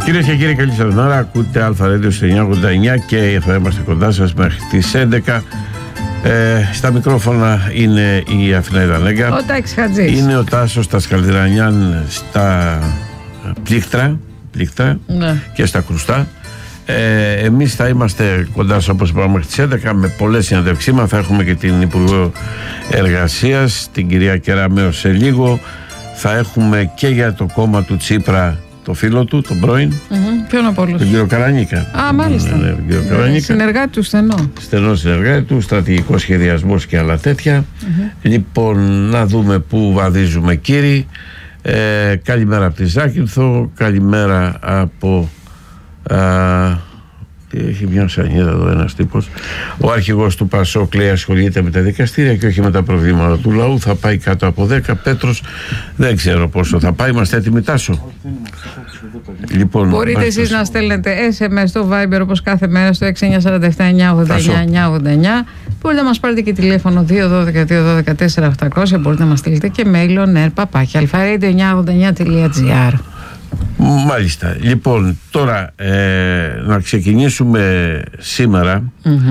Κυρίες και κύριοι, καλή σας μέρα. Ακούτε Αλφα Radio 989 και θα είμαστε κοντά σας μέχρι τις 11. Στα μικρόφωνα είναι η Αθηναίδα Λέγκα. Ο Τάκης Χατζής. Είναι ο Τάσος στα Σκαλδιρανιάν στα πλήκτρα ναι. Και στα κρουστά. Εμείς θα είμαστε κοντά σας, όπως είπαμε, μέχρι τις 11 με πολλές συνεντεύξεις. Θα έχουμε και την Υπουργό Εργασίας, την κυρία Κεραμέως, σε λίγο. Θα έχουμε και για το κόμμα του Τσίπρα το φίλο του, τον πρώην. Ποιον από όλους? Τον κύριο Καρανίκα. Α, μάλιστα. Ναι, τον κύριο Καρανίκα. Συνεργάτη του στενό. Στενό συνεργάτη του, στρατηγικό σχεδιασμός και άλλα τέτοια. Λοιπόν, να δούμε πού βαδίζουμε, κύριοι. Καλημέρα από τη Ζάκυνθο, καλημέρα από... έχει μια σανίδα εδώ ένας τύπος. Ο αρχηγός του Πασόκ λέει ασχολείται με τα δικαστήρια και όχι με τα προβλήματα του λαού. Θα πάει κάτω από 10. Πέτρος, δεν ξέρω πόσο θα πάει. Είμαστε έτοιμοι, Τάσο? Λοιπόν, μπορείτε εσείς να στέλνετε SMS στο Viber όπως κάθε μέρα στο 6947-989-989. Μπορείτε να μας πάρετε και τηλέφωνο 212-212-4800. Μπορείτε να μας στείλετε και mail alfaredo989.gr. Μάλιστα. Λοιπόν, τώρα να ξεκινήσουμε σήμερα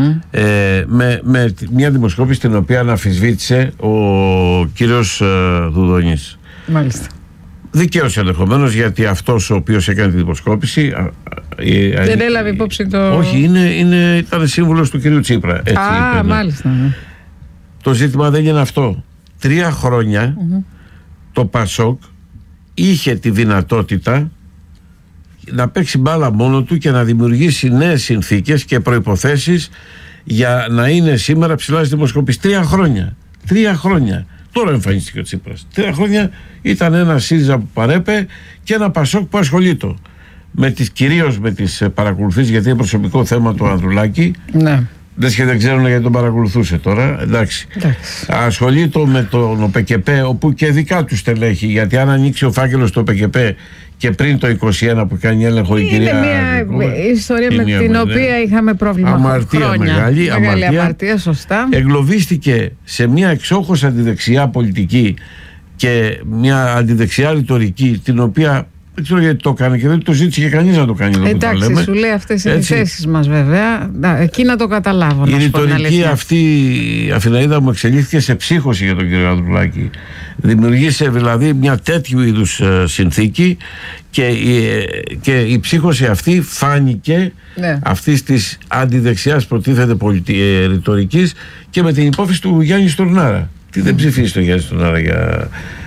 με μια δημοσκόπηση την οποία αναμφισβήτησε ο κύριος Δουδονής. Μάλιστα. Δικαίως ενδεχομένως, γιατί αυτός ο οποίος έκανε τη δημοσκόπηση δεν έλαβε υπόψη το... Όχι, ήταν σύμβουλος του κυρίου Τσίπρα. Έτσι είπε, μάλιστα. Ναι. Το ζήτημα δεν είναι αυτό. 3 χρόνια το Πασόκ είχε τη δυνατότητα να παίξει μπάλα μόνο του και να δημιουργήσει νέες συνθήκες και προϋποθέσεις για να είναι σήμερα ψηλά στις δημοσκοπήσεις. 3 χρόνια. 3 χρόνια. Τώρα εμφανίστηκε ο Τσίπρας. 3 χρόνια ήταν ένα ΣΥΡΙΖΑ που παρέπε και ένα Πασόκ που ασχολείται κυρίως με τις παρακολουθήσεις, γιατί είναι προσωπικό θέμα του Ανδρουλάκη. Ναι. Δεν ξέρουν γιατί τον παρακολουθούσε τώρα. Εντάξει. Ασχολείται με τον ΟΠΚΠ, όπου και δικά του στελέχη, γιατί αν ανοίξει ο φάκελος του ΟΠΚΠ και πριν το 21 που κάνει έλεγχο η κυρία. Είναι μια ιστορία με την οποία είχαμε πρόβλημα. Αμαρτία, χρόνια. Μεγάλη αμαρτία, σωστά. Εγκλωβίστηκε σε μια εξόχως αντιδεξιά πολιτική και μια αντιδεξιά ρητορική, την οποία δεν ξέρω γιατί το έκανε και δεν το ζήτησε και κανείς να το κάνει. Εντάξει, σου λέει αυτές είναι οι θέσεις μας, βέβαια. Εκεί να το καταλάβω. Η ρητορική αυτή, Αθηναίδα μου, εξελίχθηκε σε ψύχωση για τον κύριο Ανδρουλάκη. Δημιουργήσε δηλαδή μια τέτοιου είδους συνθήκη και η ψύχωση αυτή φάνηκε αυτής της αντιδεξιάς προτίθεται ρητορικής και με την υπόθεση του Γιάννη Στουρνάρα. Τι δεν ψηφίσει το Γιάννη Στουρνάρα για...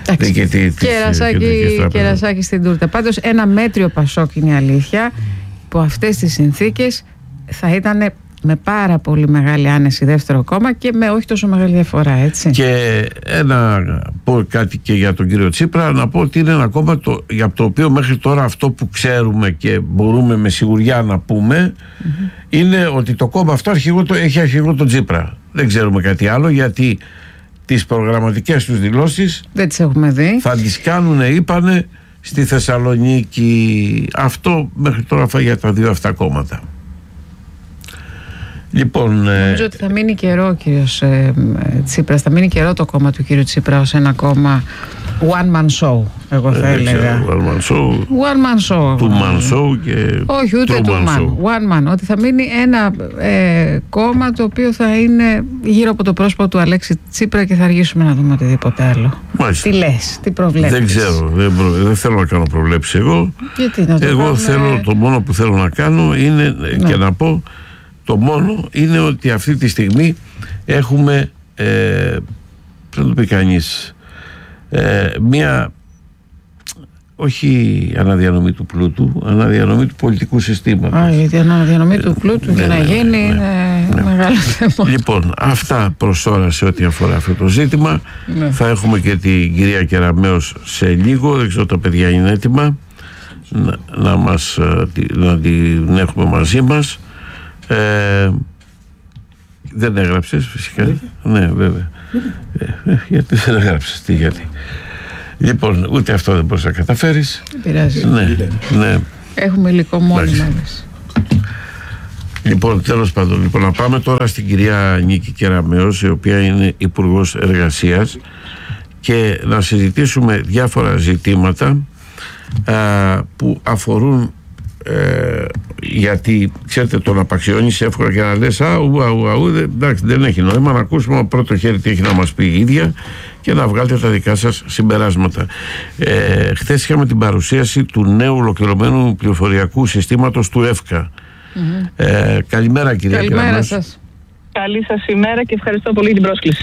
Κερασάκι στην τούρτα. Πάντως ένα μέτριο Πασόκ είναι η αλήθεια, που αυτές τις συνθήκες θα ήταν με πάρα πολύ μεγάλη άνεση δεύτερο κόμμα και με όχι τόσο μεγάλη διαφορά, έτσι. Και πω κάτι και για τον κύριο Τσίπρα, να πω ότι είναι ένα κόμμα για το οποίο μέχρι τώρα αυτό που ξέρουμε και μπορούμε με σιγουριά να πούμε είναι ότι το κόμμα αυτό έχει αρχηγό τον Τσίπρα. Δεν ξέρουμε κάτι άλλο, γιατί τις προγραμματικές τους δηλώσεις δεν τις έχουμε δει. Θα τις κάνουν, είπανε, στη Θεσσαλονίκη. Αυτό μέχρι τώρα για τα δύο αυτά κόμματα. Λοιπόν, νομίζω ότι θα μείνει καιρό ο κύριος Τσίπρας, θα μείνει καιρό το κόμμα του κύριου Τσίπρα ως ένα κόμμα one man show, εγώ θα έλεγα. One man show. One man show. Two man show και όχι, ούτε two man. One man. Ότι θα μείνει ένα κόμμα το οποίο θα είναι γύρω από το πρόσωπο του Αλέξη Τσίπρα και θα αργήσουμε να δούμε οτιδήποτε άλλο. Μάλιστα. Τι λες, τι προβλέπεις? Δεν ξέρω, δεν θέλω να κάνω προβλέψεις εγώ. Γιατί να το εγώ το μόνο που θέλω να κάνω είναι και να πω, το μόνο είναι ότι αυτή τη στιγμή έχουμε, πρέπει να το πει κανείς, μία, όχι αναδιανομή του πλούτου, αναδιανομή του πολιτικού συστήματος. Γιατί η αναδιανομή του πλούτου για να γίνει είναι μεγάλο θέμα. Λοιπόν, αυτά προς τώρα σε ό,τι αφορά αυτό το ζήτημα. Θα έχουμε και την κυρία Κεραμέως σε λίγο, δεν ξέρω τα παιδιά είναι έτοιμα να την έχουμε μαζί μας. Δεν έγραψες φυσικά? Ναι, βέβαια. Γιατί δεν έγραψες? Γιατί? Λοιπόν, ούτε αυτό δεν μπορείς να καταφέρεις. Δεν πειράζει. Ναι. Έχουμε υλικό μόνοι μας. Λοιπόν, τέλος πάντων, να πάμε τώρα στην κυρία Νίκη Κεραμέως, η οποία είναι Υπουργός Εργασίας, και να συζητήσουμε διάφορα ζητήματα που αφορούν γιατί ξέρετε, τον απαξιώνεις εύκολα και να λες εντάξει, δεν έχει νόημα, να ακούσουμε από πρώτο χέρι τι έχει να μας πει η ίδια και να βγάλετε τα δικά σας συμπεράσματα. Χθες είχαμε την παρουσίαση του νέου ολοκληρωμένου πληροφοριακού συστήματος του ΕΦΚΑ. Καλημέρα, κυρία Κεραμέως. Καλημέρα σας. Καλή σας ημέρα και ευχαριστώ πολύ για την πρόσκληση.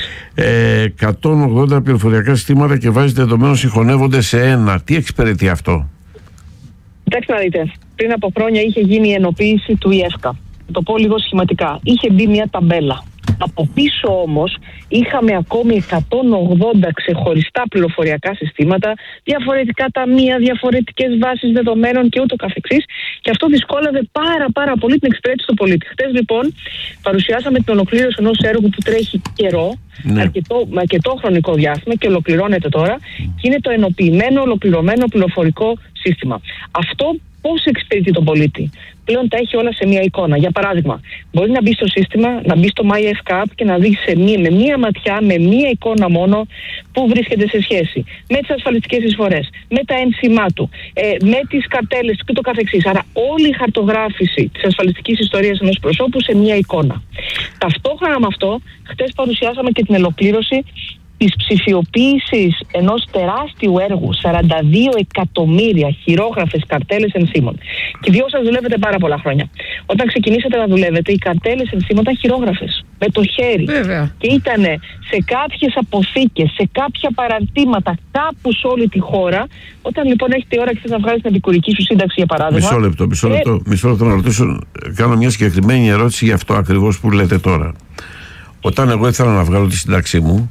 180 πληροφοριακά συστήματα και βάσεις δεδομένων συγχωνεύονται σε ένα. Τι εξυπηρετεί αυτό? Κοιτάξτε να δείτε, πριν από χρόνια είχε γίνει η ενοποίηση του ΙΕΦΚΑ. Θα το πω λίγο σχηματικά. Είχε μπει μια ταμπέλα. Από πίσω όμως είχαμε ακόμη 180 ξεχωριστά πληροφοριακά συστήματα, διαφορετικά ταμεία, διαφορετικές βάσεις δεδομένων και ούτω καθεξής. Και αυτό δυσκόλαβε πάρα πολύ την εξυπηρέτηση του πολίτη. Χτες λοιπόν παρουσιάσαμε την ολοκλήρωση ενός έργου που τρέχει καιρό, αρκετό χρονικό διάστημα και ολοκληρώνεται τώρα, και είναι το ενοποιημένο ολοκληρωμένο πληροφορικό σύστημα. Αυτό πώς εξυπηρετεί τον πολίτη? Πλέον τα έχει όλα σε μία εικόνα. Για παράδειγμα, μπορεί να μπει στο σύστημα, να μπει στο MyFCAP και να δει με μία ματιά, με μία εικόνα μόνο, πού βρίσκεται σε σχέση με τις ασφαλιστικές εισφορές, με τα ένσημά του, με τις καρτέλες και το καθεξής. Άρα όλη η χαρτογράφηση της ασφαλιστικής ιστορίας ενός προσώπου σε μία εικόνα. Ταυτόχρονα με αυτό, χτες παρουσιάσαμε και την ολοκλήρωση της ψηφιοποίησης ενός τεράστιου έργου, 42 εκατομμύρια χειρόγραφες καρτέλες ενσύμων. Και οι δυο σας δουλεύετε πάρα πολλά χρόνια. Όταν ξεκινήσατε να δουλεύετε, οι καρτέλες ενσύμων ήταν χειρόγραφες, με το χέρι. Βέβαια. Και ήταν σε κάποιες αποθήκες, σε κάποια παραρτήματα, κάπου σε όλη τη χώρα. Όταν λοιπόν έχετε ώρα και θες να βγάλεις την επικουρική σου σύνταξη, για παράδειγμα. Μισό λεπτό να ρωτήσω, κάνω μια συγκεκριμένη ερώτηση για αυτό ακριβώς που λέτε τώρα. Όταν εγώ ήθελα να βγάλω τη σύνταξή μου,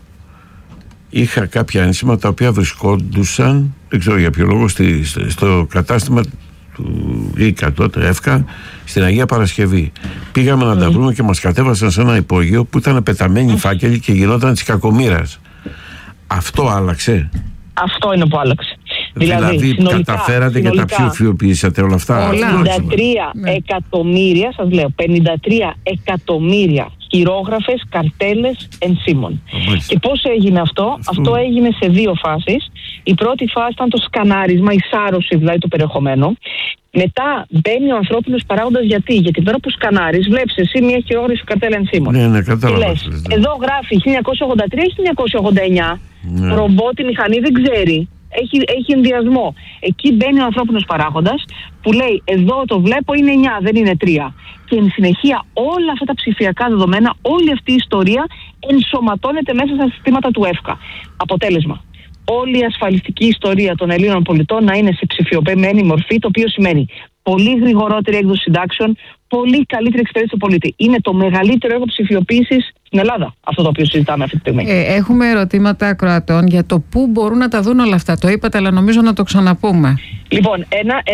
είχα κάποια ένσημα τα οποία βρισκόντουσαν, δεν ξέρω για ποιο λόγο, στο κατάστημα του ΙΚΑ τότε, ΕΦΚΑ, στην Αγία Παρασκευή. Πήγαμε να τα βρούμε και μας κατέβασαν σε ένα υπόγειο που ήταν πεταμένοι φάκελοι και γινόταν της κακομοίρας. Αυτό άλλαξε? Αυτό είναι που άλλαξε. Δηλαδή καταφέρατε και τα ψηφιοποιήσατε όλα αυτά? 53 εκατομμύρια, σας λέω, 53 εκατομμύρια χειρόγραφες, καρτέλες ενσύμων. Και πώς έγινε αυτό? Αυτό έγινε σε δύο φάσεις. Η πρώτη φάση ήταν το σκανάρισμα, η σάρωση δηλαδή του περιεχομένου. Μετά μπαίνει ο ανθρώπινος παράγοντας. Γιατί την ώρα που σκανάρεις, βλέπεις εσύ μια χειρόγραφη καρτέλα ενσύμων. Ναι, κατάλαβα. Εδώ γράφει 1983 ή 1989. Ναι. Ρομπότ, η μηχανή δεν ξέρει. Έχει ενδιασμό. Εκεί μπαίνει ο ανθρώπινος παράγοντας που λέει εδώ το βλέπω είναι 9, δεν είναι 3. Και εν συνεχεία όλα αυτά τα ψηφιακά δεδομένα, όλη αυτή η ιστορία ενσωματώνεται μέσα στα συστήματα του ΕΦΚΑ. Αποτέλεσμα, όλη η ασφαλιστική ιστορία των Ελλήνων πολιτών να είναι σε ψηφιοποιημένη μορφή, το οποίο σημαίνει πολύ γρηγορότερη έκδοση συντάξεων, πολύ καλύτερη εξυπηρέτηση του πολίτη. Είναι το μεγαλύτερο έργο ψηφιοποίησης στην Ελλάδα, αυτό το οποίο συζητάμε αυτή τη στιγμή. Έχουμε ερωτήματα ακροατών για το πού μπορούν να τα δουν όλα αυτά. Το είπατε, αλλά νομίζω να το ξαναπούμε. Λοιπόν,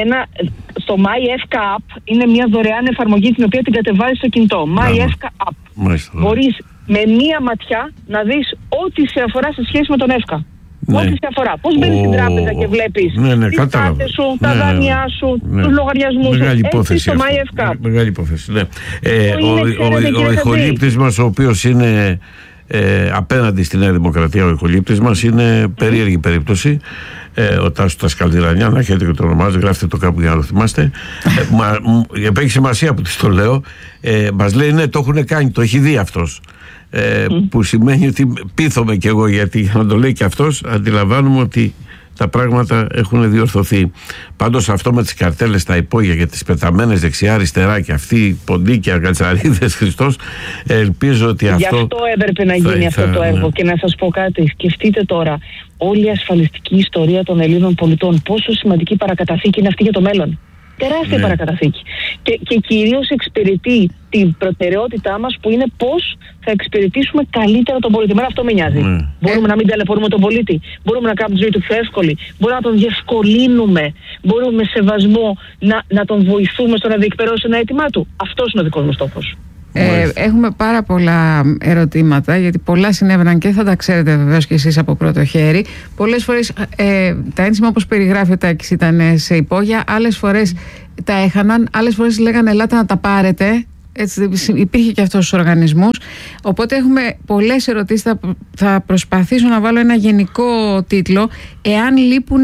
στο MyFCAP είναι μια δωρεάν εφαρμογή την οποία την κατεβάζεις στο κινητό. MyFCAP. Μπορείς με μία ματιά να δεις ό,τι σε αφορά σε σχέση με τον ΕΦΚΑ. Ναι. Ό,τι σε αφορά. Πώς μπαίνεις στην τράπεζα και βλέπεις τις κάρτες σου, τα δάνειά σου, τους λογαριασμούς σου. Έτσι στο MyFCAP. Μεγάλη υπόθεση. Ναι. Ο ηχολήπτης μας, ο οποίος είναι απέναντι στη Νέα Δημοκρατία, ο ηχολήπτης μας είναι περίεργη περίπτωση. Ο Τάσος Τασκαλδηρανιά, να έχετε και το ονομάζετε, γράφετε το κάπου για να το θυμάστε. Έχει σημασία που της το λέω. Μας λέει ναι, το έχουν κάνει, το έχει δει αυτός. Που σημαίνει ότι πείθομαι κι εγώ, γιατί για να το λέει και αυτός αντιλαμβάνουμε ότι τα πράγματα έχουν διορθωθεί. Πάντως αυτό με τις καρτέλες στα υπόγεια και τις πεταμένες δεξιά-αριστερά και αυτοί οι ποντίκια, κατσαρίδες, Χριστός, ελπίζω ότι αυτό... Γι' αυτό έπρεπε να γίνει αυτό το έργο. Και να σας πω κάτι, σκεφτείτε τώρα όλη η ασφαλιστική ιστορία των Ελλήνων πολιτών, πόσο σημαντική παρακαταθήκη είναι αυτή για το μέλλον. Τεράστια παρακαταθήκη. Και κυρίως εξυπηρετεί την προτεραιότητά μας, που είναι πώς θα εξυπηρετήσουμε καλύτερα τον πολίτη. Εμένα αυτό με νοιάζει. Μπορούμε να μην ταλαιπωρούμε τον πολίτη. Μπορούμε να κάνουμε τη ζωή του πιο εύκολη. Μπορούμε να τον διευκολύνουμε. Μπορούμε με σεβασμό να τον βοηθούμε στο να διεκπαιρώσει ένα αίτημά του. Αυτός είναι ο δικός μου στόχος. Έχουμε πάρα πολλά ερωτήματα, γιατί πολλά συνέβαιναν και θα τα ξέρετε βεβαίως και εσείς από πρώτο χέρι. Πολλές φορές τα ένσημα, όπως περιγράφει ο Τάκης, ήταν σε υπόγεια, άλλες φορές τα έχαναν, άλλες φορές λέγανε ελάτε να τα πάρετε. Έτσι, υπήρχε και αυτός ο οργανισμός. Οπότε έχουμε πολλές ερωτήσεις. Θα προσπαθήσω να βάλω ένα γενικό τίτλο. Εάν λείπουν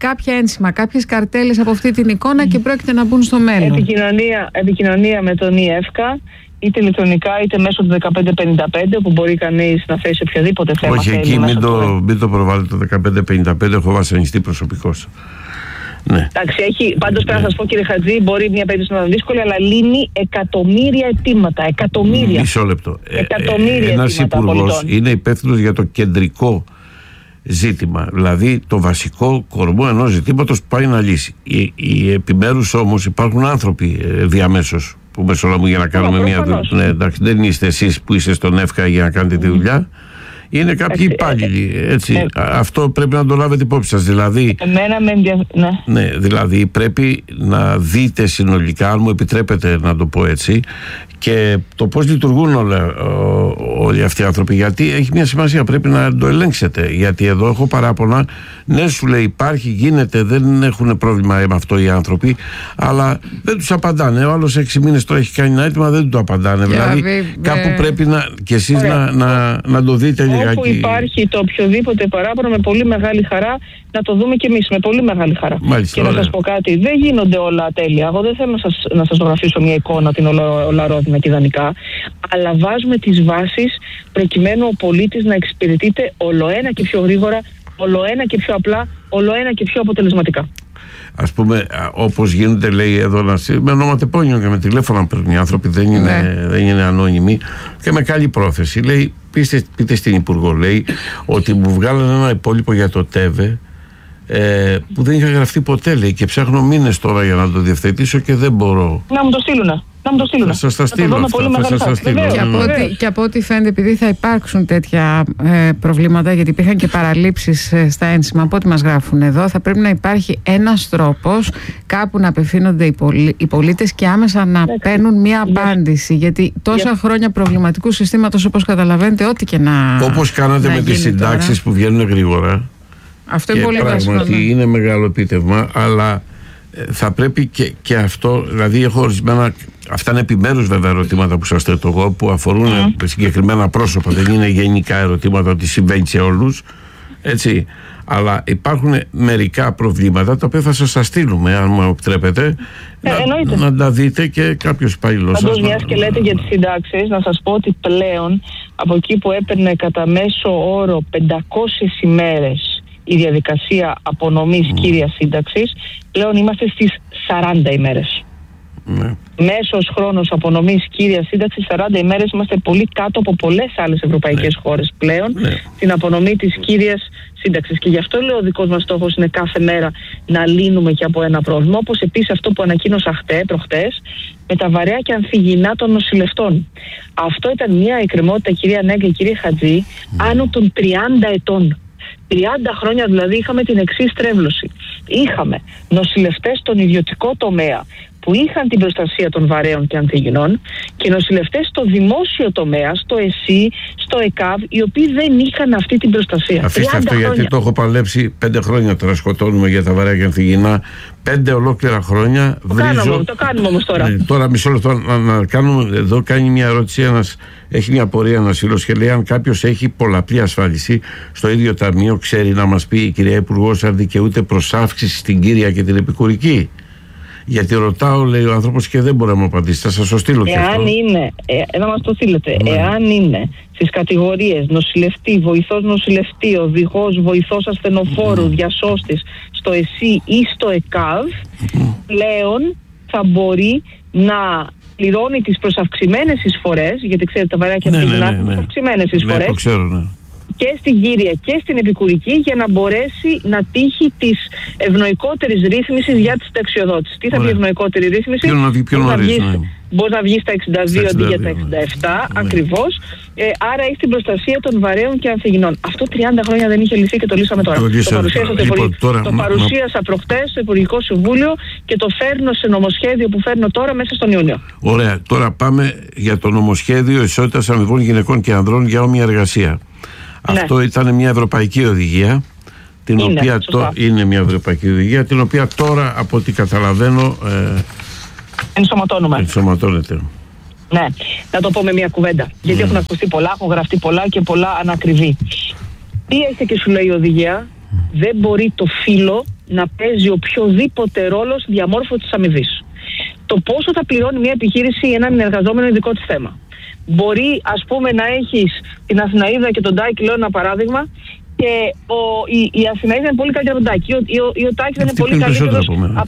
κάποια ένσημα, κάποιες καρτέλες από αυτή την εικόνα και πρόκειται να μπουν στο μέλλον. Επικοινωνία με τον ΙΕΦΚΑ, είτε ηλεκτρονικά είτε μέσω του 1555, που μπορεί κανείς να θέσει οποιοδήποτε θέμα. Όχι, εκεί μην το προβάλλετε το 1555, έχω βασανιστεί προσωπικώς. Ναι. Εντάξει, πάντως πρέπει να σας πω, κύριε Χατζή, μπορεί μια περίπτωση να είναι δύσκολη, αλλά λύνει εκατομμύρια αιτήματα. Εκατομμύρια. Μισό λεπτό. Ένας υπουργός είναι υπεύθυνος για το κεντρικό ζήτημα, δηλαδή το βασικό κορμό ενός ζητήματος που πάει να λύσει. Οι επιμέρους όμως υπάρχουν άνθρωποι διαμέσως που μεσολαβούν για να κάνουμε μια δουλειά. Ναι, εντάξει, δεν είστε εσείς που είστε στον ΕΦΚΑ για να κάνετε τη δουλειά. Είναι κάποιοι υπάλληλοι, έτσι. Αυτό πρέπει να το λάβετε υπόψη σας. Δηλαδή, ναι, δηλαδή πρέπει να δείτε συνολικά, αν μου επιτρέπετε να το πω έτσι, και το πώς λειτουργούν όλοι αυτοί οι άνθρωποι. Γιατί έχει μια σημασία, πρέπει να το ελέγξετε. Γιατί εδώ έχω παράπονα. Ναι, σου λέει υπάρχει, γίνεται, δεν έχουν πρόβλημα με αυτό οι άνθρωποι, αλλά δεν τους απαντάνε. Ο άλλος 6 μήνες τώρα έχει κάνει ένα αίτημα, δεν του απαντάνε. Δηλαδή κάπου πρέπει και εσείς να το δείτε λιγάκι. Όπου υπάρχει το οποιοδήποτε παράπονο, με πολύ μεγάλη χαρά να το δούμε κι εμείς, με πολύ μεγάλη χαρά. Μάλιστα, και να σας πω κάτι, δεν γίνονται όλα τέλεια. Εγώ δεν θέλω να σας ζωγραφίσω μια εικόνα την ολαρόδινα και ιδανικά, αλλά βάζουμε τις βάσεις προκειμένου ο πολίτης να εξυπηρετείται ολοένα και πιο γρήγορα, ολοένα και πιο απλά, ολοένα και πιο αποτελεσματικά. Ας πούμε, όπως γίνεται, λέει εδώ, με ονοματεπώνυμο και με τηλέφωνα παίρνουν οι άνθρωποι, δεν είναι ανώνυμοι, και με καλή πρόθεση. Λέει, πείτε στην Υπουργό, λέει, ότι μου βγάλανε ένα υπόλοιπο για το ΤΕΒΕ που δεν είχα γραφτεί ποτέ, λέει, και ψάχνω μήνες τώρα για να το διευθετήσω και δεν μπορώ. Να μου το στείλουνε. Θα σας τα στείλω. Και από ό,τι φαίνεται, επειδή θα υπάρξουν τέτοια προβλήματα, γιατί υπήρχαν και παραλήψεις στα ένσημα, από ό,τι μας γράφουν εδώ, θα πρέπει να υπάρχει ένας τρόπος κάπου να απευθύνονται οι πολίτες και άμεσα να παίρνουν μια απάντηση. Γιατί τόσα χρόνια προβληματικού συστήματος, όπως καταλαβαίνετε, ό,τι και να. Όπως κάνατε με τις συντάξεις που βγαίνουν γρήγορα. Αυτό είναι πολύ βασικό. Πράγματι είναι μεγάλο επίτευγμα, αλλά θα πρέπει και αυτό, δηλαδή έχω ορισμένα, αυτά είναι επιμέρους βέβαια ερωτήματα που σας θέτω εγώ, που αφορούν συγκεκριμένα πρόσωπα, δεν είναι γενικά ερωτήματα ότι συμβαίνει σε όλους, έτσι, αλλά υπάρχουν μερικά προβλήματα τα οποία θα σας τα στείλουμε, αν μου επιτρέπετε, να τα δείτε και κάποιος υπαλλήλος. Πάντως, μιας και λέτε για τις συντάξεις, να σας πω ότι πλέον από εκεί που έπαιρνε κατά μέσο όρο 500 ημέρες η διαδικασία απονομής κύριας σύνταξης, πλέον είμαστε στις 40 ημέρες. Ναι. Μέσος χρόνος απονομής κύριας σύνταξης 40 ημέρες, είμαστε πολύ κάτω από πολλές άλλες ευρωπαϊκές χώρες πλέον την απονομή της κύριας σύνταξης. Και γι' αυτό λέω, ο δικός μας στόχος είναι κάθε μέρα να λύνουμε και από ένα πρόβλημα, όπως επίσης αυτό που ανακοίνωσα προχτές με τα βαρέα και ανθυγιεινά των νοσηλευτών. Αυτό ήταν μια εκκρεμότητα, κυρία Νέγκα, κύριε Χατζή, άνω των 30 ετών. 30 χρόνια δηλαδή είχαμε την εξής τρέβλωση. Είχαμε νοσηλευτές στον ιδιωτικό τομέα που είχαν την προστασία των βαρέων και ανθυγιεινών και νοσηλευτές στο δημόσιο τομέα, στο ΕΣΥ, στο ΕΚΑΒ, οι οποίοι δεν είχαν αυτή την προστασία. Αφήστε αυτό χρόνια. Γιατί το έχω παλέψει 5 χρόνια τώρα, σκοτώνουμε για τα βαρέα και ανθυγιεινά. 5 ολόκληρα χρόνια βρίζω. Το κάνουμε όμως τώρα. Τώρα μισό λεπτό να κάνουμε. Εδώ κάνει μια ερώτηση έχει μια απορία ένας φίλος και λέει: αν κάποιος έχει πολλαπλή ασφάλιση στο ίδιο ταμείο, ξέρει να μας πει η κυρία Υπουργός αν δικαιούται προς αύξηση στην κύρια και την επικουρική? Γιατί ρωτάω, λέει ο άνθρωπος, και δεν μπορεί να μου απαντήσει. Θα σας το στείλω και αυτό. Εάν είναι, να μας το στείλετε, εάν είναι στις κατηγορίες νοσηλευτή, βοηθός νοσηλευτή, οδηγός, βοηθός ασθενοφόρου, διασώστης, στο ΕΣΥ ή στο ΕΚΑΒ, πλέον θα μπορεί να πληρώνει τις προσαυξημένες εισφορές, γιατί ξέρετε τα βαρέα και ανθυγιεινά προσαυξημένες εισφορές. Το ξέρω, ναι. Και στην κύρια και στην επικουρική, για να μπορέσει να τύχει της ευνοϊκότερης ρύθμισης για τη συνταξιοδότηση. Τι θα βγει ευνοϊκότερη ρύθμιση? Μπορεί να βγει στα 62 αντί για τα 67, ακριβώς. Άρα έχει την προστασία των βαρέων και ανθυγιεινών. Αυτό 30 χρόνια δεν είχε λυθεί και το λύσαμε τώρα. Το παρουσίασα προχτές στο Υπουργικό Συμβούλιο και το φέρνω σε νομοσχέδιο που φέρνω τώρα μέσα στον Ιούνιο. Ωραία. Τώρα πάμε για το νομοσχέδιο ισότητας αμοιβών γυναικών και ανδρών για όμοια εργασία. Αυτό ήταν μια ευρωπαϊκή οδηγία, είναι μια ευρωπαϊκή οδηγία, την οποία τώρα από ό,τι καταλαβαίνω ενσωματώνεται. Ναι, να το πω με μια κουβέντα, γιατί έχουν ακουστεί πολλά, έχουν γραφτεί πολλά και πολλά ανακριβή. Τι έχει και σου λέει η οδηγία? Δεν μπορεί το φύλο να παίζει οποιοδήποτε ρόλο στη διαμόρφωση της αμοιβής. Το πόσο θα πληρώνει μια επιχείρηση έναν εργαζόμενο είναι δικό της θέμα. Μπορεί, ας πούμε, να έχεις την Αθηναίδα και τον Τάκη, λέω ένα παράδειγμα, και η Αθηναίδα είναι πολύ καλύτερη από τον Τάκη. Ή ο Τάκης είναι πολύ καλύτερος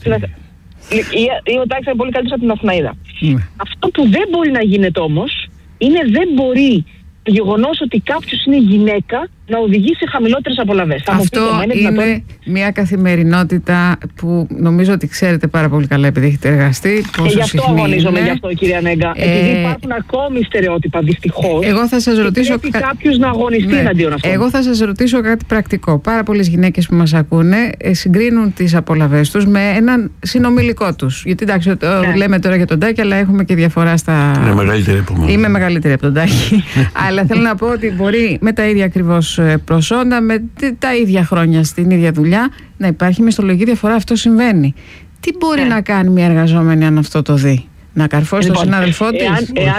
από την Αθηναίδα. Αυτό που δεν μπορεί να γίνεται όμως είναι δεν μπορεί το γεγονός ότι κάποιος είναι γυναίκα να οδηγεί σε χαμηλότερες απολαβές. Αυτό είναι μια καθημερινότητα που νομίζω ότι ξέρετε πάρα πολύ καλά επειδή έχετε εργαστεί. Και γι' αυτό αγωνίζομαι γι' αυτό, κυρία Νέγκα. Επειδή υπάρχουν ακόμη στερεότυπα, δυστυχώς. Εγώ θα σας ρωτήσω. Πρέπει κάποιος να αγωνιστεί εναντίον αυτών. Εγώ θα σας ρωτήσω κάτι πρακτικό. Πάρα πολλές γυναίκες που μας ακούνε συγκρίνουν τις απολαβές τους με έναν συνομιλικό τους. Γιατί εντάξει, λέμε τώρα για τον Τάκη, αλλά έχουμε και διαφορά στα. Είναι μεγαλύτερη από μένα. Είμαι μεγαλύτερη από τον Τάκη. Αλλά θέλω να πω ότι μπορεί με τα ίδια ακριβώς προσόντα, με τα ίδια χρόνια στην ίδια δουλειά, να υπάρχει μισθολογική διαφορά. Αυτό συμβαίνει. Τι μπορεί να κάνει μια εργαζόμενη αν αυτό το δει? Να καρφώσει τον συνάδελφό της?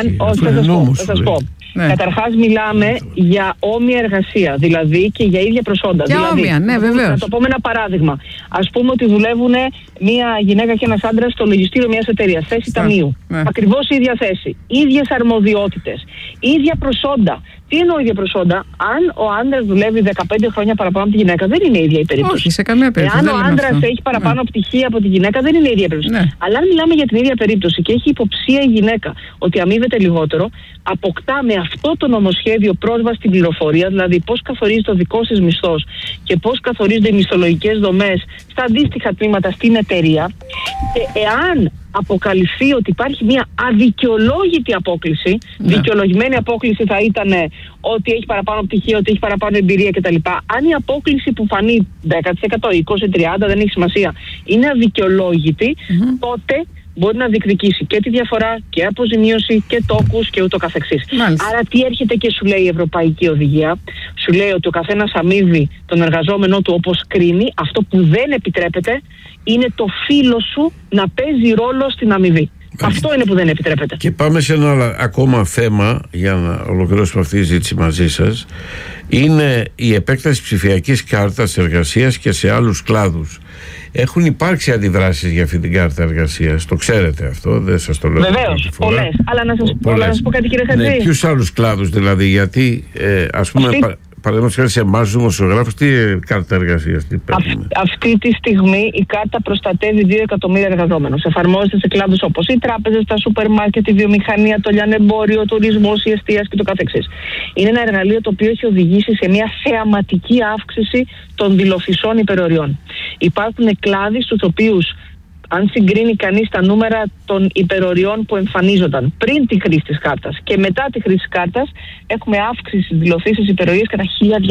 Θα σας πω. Καταρχάς μιλάμε για όμοια εργασία, δηλαδή και για ίδια προσόντα. Για όμοια, ναι, βεβαίως. Να το πω με ένα παράδειγμα. Ας πούμε ότι δουλεύουν μια γυναίκα και ένας άντρας στο λογιστήριο μιας εταιρείας, θέση ταμείου. Ακριβώς η ίδια θέση, ίδιες αρμοδιότητες, ίδια προσόντα. Τι εννοώ ίδια προσόντα? Αν ο άντρας δουλεύει 15 χρόνια παραπάνω από τη γυναίκα, δεν είναι η ίδια η περίπτωση. Όχι, σε καμία περίπτωση. Εάν ο άντρας έχει παραπάνω πτυχία από τη γυναίκα, δεν είναι η ίδια περίπτωση. Αλλά αν μιλάμε για την ίδια περίπτωση και έχει υποψία η γυναίκα ότι αμείβεται λιγότερο, αποκτά με αυτό το νομοσχέδιο πρόσβαση στην πληροφορία, δηλαδή πώς καθορίζεται ο δικός της μισθός και πώς καθορίζονται οι μισθολογικές δομές στα αντίστοιχα τμήματα στην εταιρεία. Και εάν αποκαλυφθεί ότι υπάρχει μια αδικαιολόγητη απόκλιση, δικαιολογημένη απόκλιση θα ήταν ότι έχει παραπάνω πτυχία, ότι έχει παραπάνω εμπειρία κτλ. Αν η απόκλιση που φανεί 10%, 20%, 30%, δεν έχει σημασία, είναι αδικαιολόγητη, τότε μπορεί να διεκδικήσει και τη διαφορά και αποζημίωση και τόκους και ούτω καθεξής. Άρα τι έρχεται και σου λέει η Ευρωπαϊκή Οδηγία? Σου λέει ότι ο καθένας αμείβει τον εργαζόμενό του όπως κρίνει. Αυτό που δεν επιτρέπεται είναι το φύλο σου να παίζει ρόλο στην αμοιβή. Αυτό είναι που δεν επιτρέπεται. Και πάμε σε ένα ακόμα θέμα για να ολοκληρώσουμε αυτή τη συζήτηση μαζί σας. Είναι η επέκταση ψηφιακής κάρτας εργασίας και σε άλλους κλάδους. Έχουν υπάρξει αντιδράσεις για αυτή την κάρτα εργασίας. Το ξέρετε αυτό, δεν σας το λέω. Βεβαίως, πολλές. Αλλά να σας πω κάτι, κύριε Χατζή. Ναι, ποιους άλλους κλάδους δηλαδή? Γιατί ας πούμε παραδείγματος χάρη σε εμάς δημοσιογράφους, τι κάρτα εργασίας? Αυτή τη στιγμή η κάρτα προστατεύει 2 εκατομμύρια εργαζόμενους. Εφαρμόζεται σε κλάδους όπως οι τράπεζες, τα σούπερ μάρκετ, η βιομηχανία, το λιανεμπόριο, ο τουρισμός, η εστίαση και το καθεξής. Είναι ένα εργαλείο το οποίο έχει οδηγήσει σε μια θεαματική αύξηση των δηλοφυσών υπεροριών. Υπάρχουν κλάδοι στους οποίους, αν συγκρίνει κανείς τα νούμερα των υπεροριών που εμφανίζονταν πριν τη χρήση της κάρτας και μετά τη χρήση της κάρτας, έχουμε αύξηση στις δηλωθήσεις υπερορίες κατά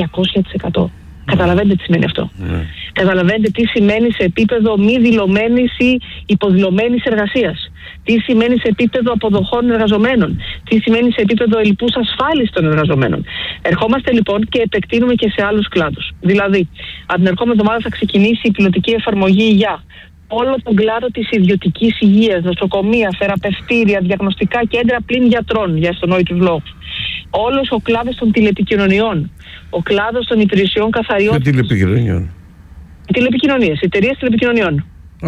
1200%. Καταλαβαίνετε τι σημαίνει αυτό? Καταλαβαίνετε τι σημαίνει σε επίπεδο μη δηλωμένης ή υποδηλωμένης εργασίας? Τι σημαίνει σε επίπεδο αποδοχών εργαζομένων? Τι σημαίνει σε επίπεδο ελλειπούς ασφάλισης των εργαζομένων? Ερχόμαστε λοιπόν και επεκτείνουμε και σε άλλους κλάδους. Δηλαδή, από την ερχόμενη εβδομάδα θα ξεκινήσει η πιλωτική εφαρμογή για όλο τον κλάδο της ιδιωτικής υγείας, νοσοκομεία, θεραπευτήρια, διαγνωστικά κέντρα πλην γιατρών, για αυτονόητους λόγους. Όλος ο κλάδος των τηλεπικοινωνιών, ο κλάδος των υπηρεσιών καθαριότητας. Και τηλεπικοινωνιών. Τηλεπικοινωνίες, εταιρείες τηλεπικοινωνιών.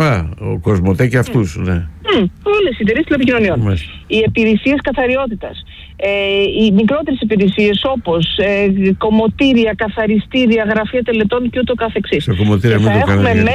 Ο Κοσμοτέ και αυτούς, ναι. Όλες οι εταιρείες τηλεπικοινωνιών. Οι υπηρεσίες καθαριότητας. Οι μικρότερες υπηρεσίες όπως κομμωτήρια, καθαριστήρια, γραφεία τελετών και ούτω καθεξής. Σε κομμωτήρια μην το κάνετε,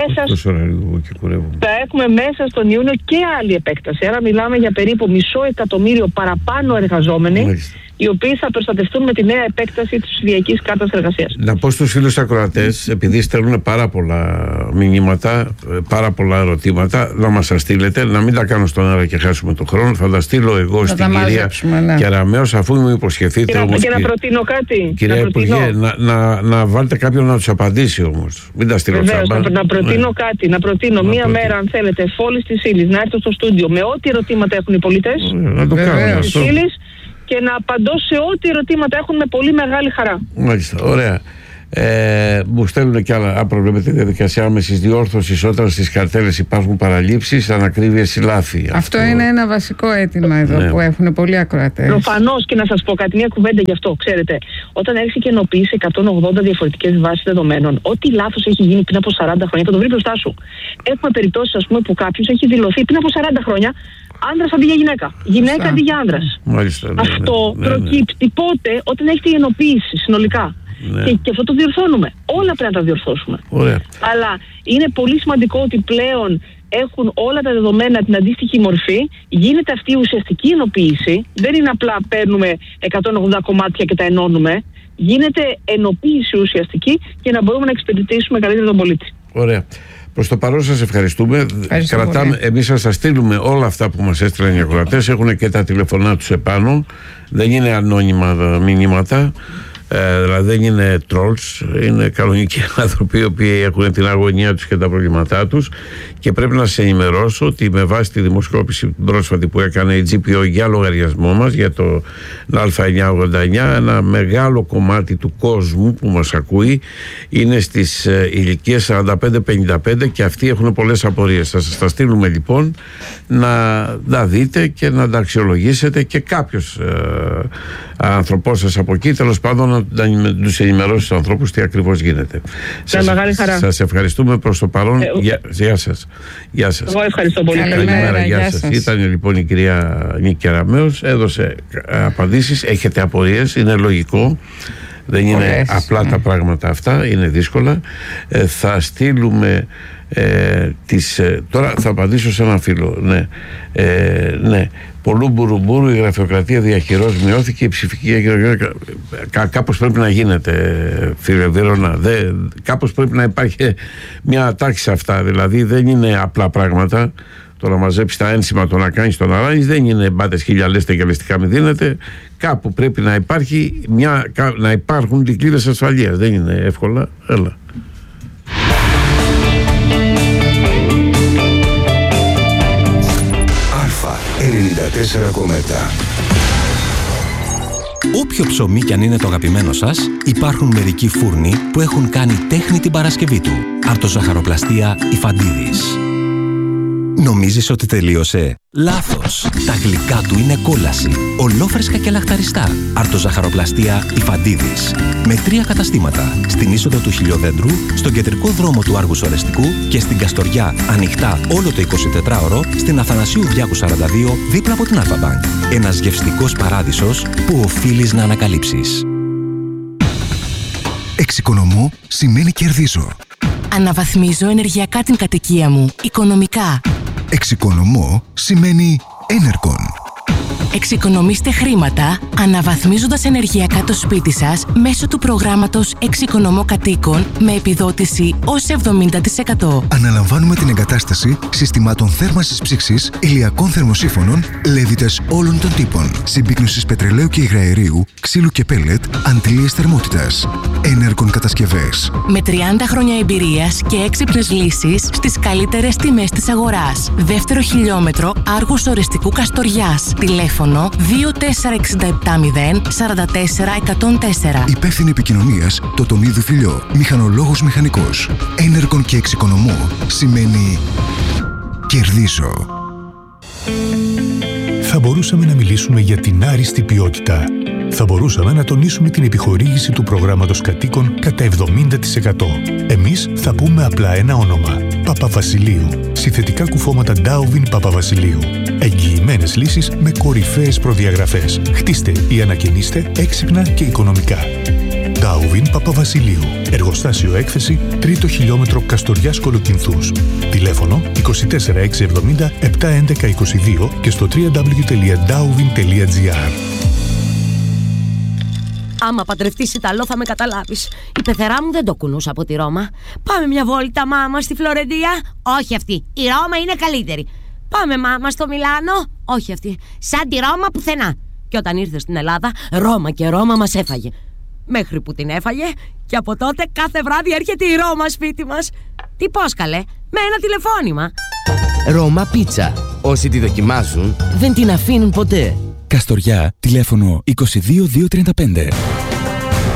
θα έχουμε μέσα στον Ιούνιο και άλλη επέκταση. Άρα μιλάμε για περίπου 500.000 παραπάνω εργαζόμενοι, οι οποίοι θα προστατευτούν με τη νέα επέκταση της ψηφιακής κάρτας εργασίας. Να πω στους φίλους ακροατές, επειδή στέλνουν πάρα πολλά μηνύματα, πάρα πολλά ερωτήματα, να μας τα στείλετε, να μην τα κάνω στον αέρα και χάσουμε τον χρόνο. Θα τα στείλω εγώ στην κυρία Κεραμέως, αφού μου υποσχεθείτε όμως. Και να προτείνω κάτι. Κυρία Υπουργέ, να βάλετε κάποιον να τους απαντήσει όμως. Μην τα στείλω τσάμπα. Να προτείνω κάτι. Να προτείνω μία μέρα, αν θέλετε, φόλης της ύλης, να έρθω στο στούντιο με ό,τι ερωτήματα έχουν οι πολίτες. Να το κάνω αυτό. Και να απαντώ σε ό,τι ερωτήματα έχουν με πολύ μεγάλη χαρά. Μάλιστα, ωραία. Μου στέλνουν και άλλα. Αν προβλέπετε διαδικασία άμεσης διόρθωσης όταν στις καρτέλες υπάρχουν παραλήψεις, ανακρίβειες ή λάθη. Αυτό είναι ένα βασικό αίτημα εδώ που έχουν πολλοί ακροατές. Προφανώς, και να σας πω κάτι, μια κουβέντα γι' αυτό. Ξέρετε, όταν έρχεσαι και ενοποιείς 180 διαφορετικές βάσεις δεδομένων, ό,τι λάθος έχει γίνει πριν από 40 χρόνια θα το βρει μπροστά σου. Έχουμε περιπτώσεις, ας πούμε, που κάποιος έχει δηλωθεί πριν από 40 χρόνια άντρας αντί για γυναίκα. Γυναίκα αντί για άντρας. Αυτό προκύπτει πότε? Όταν έχετε η ενοποίηση συνολικά. Ναι. Και αυτό το διορθώνουμε. Όλα πρέπει να τα διορθώσουμε. Ωραία. Αλλά είναι πολύ σημαντικό ότι πλέον έχουν όλα τα δεδομένα την αντίστοιχη μορφή. Γίνεται αυτή η ουσιαστική ενοποίηση. Δεν είναι απλά παίρνουμε 180 κομμάτια και τα ενώνουμε. Γίνεται ενοποίηση ουσιαστική για να μπορούμε να εξυπηρετήσουμε καλύτερα τον πολίτη. Ωραία. Προς το παρόν σας ευχαριστούμε. Εμείς θα σας στείλουμε όλα αυτά που μας έστειλαν οι ακροατές. Έχουν και τα τηλεφωνά τους επάνω. Δεν είναι ανώνυμα μηνύματα. Δηλαδή δεν είναι trolls, είναι κανονικοί άνθρωποι οι οποίοι έχουν την αγωνία τους και τα προβλήματά τους, και πρέπει να σε ενημερώσω ότι με βάση τη δημοσκόπηση πρόσφατη που έκανε η GPO για λογαριασμό μας για το Α989, ένα μεγάλο κομμάτι του κόσμου που μας ακούει είναι στις ηλικίες 45-55 και αυτοί έχουν πολλές απορίες. Θα σας τα στείλουμε λοιπόν να τα δείτε και να τα αξιολογήσετε, και κάποιος άνθρωπός σας από εκεί τέλος πάντων να τους ενημερώσει τους ανθρώπους τι ακριβώς γίνεται. Σας ευχαριστούμε προς το παρόν. Γεια σας. Γεια σας. Εγώ ευχαριστώ πολύ. Καλημέρα. Γεια σας. Ήταν λοιπόν η κυρία Νίκη Κεραμέως, έδωσε απαντήσεις. Έχετε απορίες, είναι λογικό. Δεν είναι απλά τα πράγματα αυτά, είναι δύσκολα. Θα στείλουμε τώρα θα απαντήσω σε έναν φίλο. Ναι. Πολλού μπουρουμπουρου, η γραφειοκρατία διαχειρός μειώθηκε, η ψηφική κάπως πρέπει να γίνεται, φίλε Βίρονα. Κάπως πρέπει να υπάρχει μια τάξη σε αυτά. Δηλαδή δεν είναι απλά πράγματα. Το να μαζέψεις τα ένσημα, το να κάνεις, το να ράνεις, δεν είναι μπάτες χιλιαλέστε και λεστικά μη δίνεται. Κάπου πρέπει να υπάρχει να υπάρχουν δικλείδες ασφαλείας. Δεν είναι εύκολα. Έλα. Αλφα 94,7. Όποιο ψωμί κι αν είναι το αγαπημένο σας, υπάρχουν μερικοί φούρνοι που έχουν κάνει τέχνη την Παρασκευή του. Αρτοζαχαροπλαστεία Ιφαντίδης. Νομίζεις ότι τελείωσε? Λάθος! Τα γλυκά του είναι κόλαση. Ολόφρεσκα και λαχταριστά. Αρτοζαχαροπλαστεία Ιφαντίδης. Με 3 καταστήματα. Στην είσοδο του Χιλιοδέντρου, στον κεντρικό δρόμο του Άργους Ορεστικού και στην Καστοριά, ανοιχτά όλο το 24ωρο, στην Αθανασίου Διάκου 42, δίπλα από την Αλφα-Μπανκ. Ένας γευστικός παράδεισος που οφείλεις να ανακαλύψεις. Εξοικονομώ σημαίνει κερδίζω. Αναβαθμίζω ενεργειακά την κατοικία μου, οικονομικά. Εξοικονομώ σημαίνει Enercon. Εξοικονομήστε χρήματα αναβαθμίζοντας ενεργειακά το σπίτι σας μέσω του προγράμματος Εξοικονομώ Κατοίκων με επιδότηση ως 70%. Αναλαμβάνουμε την εγκατάσταση συστημάτων θέρμανσης ψήξης, ηλιακών θερμοσύφωνων, λέβητες όλων των τύπων, συμπίκνωσης πετρελαίου και υγραερίου, ξύλου και πέλετ, αντλίες θερμότητας. Enercon κατασκευές. Με 30 χρόνια εμπειρίας και έξυπνες λύσεις στις καλύτερες τιμές της αγοράς. Δεύτερο χιλιόμετρο Άργους Ορεστικού Καστοριάς. Τηλέφωνο 24670 44104. Υπεύθυνη επικοινωνίας Τοτονίδου Φιλιό. Μηχανολόγος μηχανικός. Enercon και εξοικονομώ σημαίνει κερδίζω. Θα μπορούσαμε να μιλήσουμε για την άριστη ποιότητα. Θα μπορούσαμε να τονίσουμε την επιχορήγηση του προγράμματος κατοίκων κατά 70%. Εμείς θα πούμε απλά ένα όνομα. Παπαβασιλείου. Συνθετικά κουφώματα Darwin Παπαβασιλείου. Εγγυημένες λύσεις με κορυφαίες προδιαγραφές. Χτίστε ή ανακαινίστε έξυπνα και οικονομικά. Darwin Παπαβασιλείου. Εργοστάσιο έκθεση 3ο χιλιόμετρο Καστοριάς Κολοκυνθούς. Τηλέφωνο 24670 71122 και στο www.darwin.gr. Άμα παντρευτείς Ιταλό θα με καταλάβεις. Η πεθερά μου δεν το κουνούσα από τη Ρώμα. Πάμε μια βόλτα, μάμα, στη Φλωρεντία. Όχι αυτή. Η Ρώμα είναι καλύτερη. Πάμε, μάμα, στο Μιλάνο. Όχι αυτή. Σαν τη Ρώμα πουθενά. Και όταν ήρθε στην Ελλάδα, Ρώμα και Ρώμα μας έφαγε. Μέχρι που την έφαγε και από τότε κάθε βράδυ έρχεται η Ρώμα σπίτι μας. Τι πώς καλέ, με ένα τηλεφώνημα. Ρώμα Πίτσα. Όσοι τη δοκιμάζουν δεν την αφήνουν ποτέ. Καστοριά, τηλέφωνο 22235.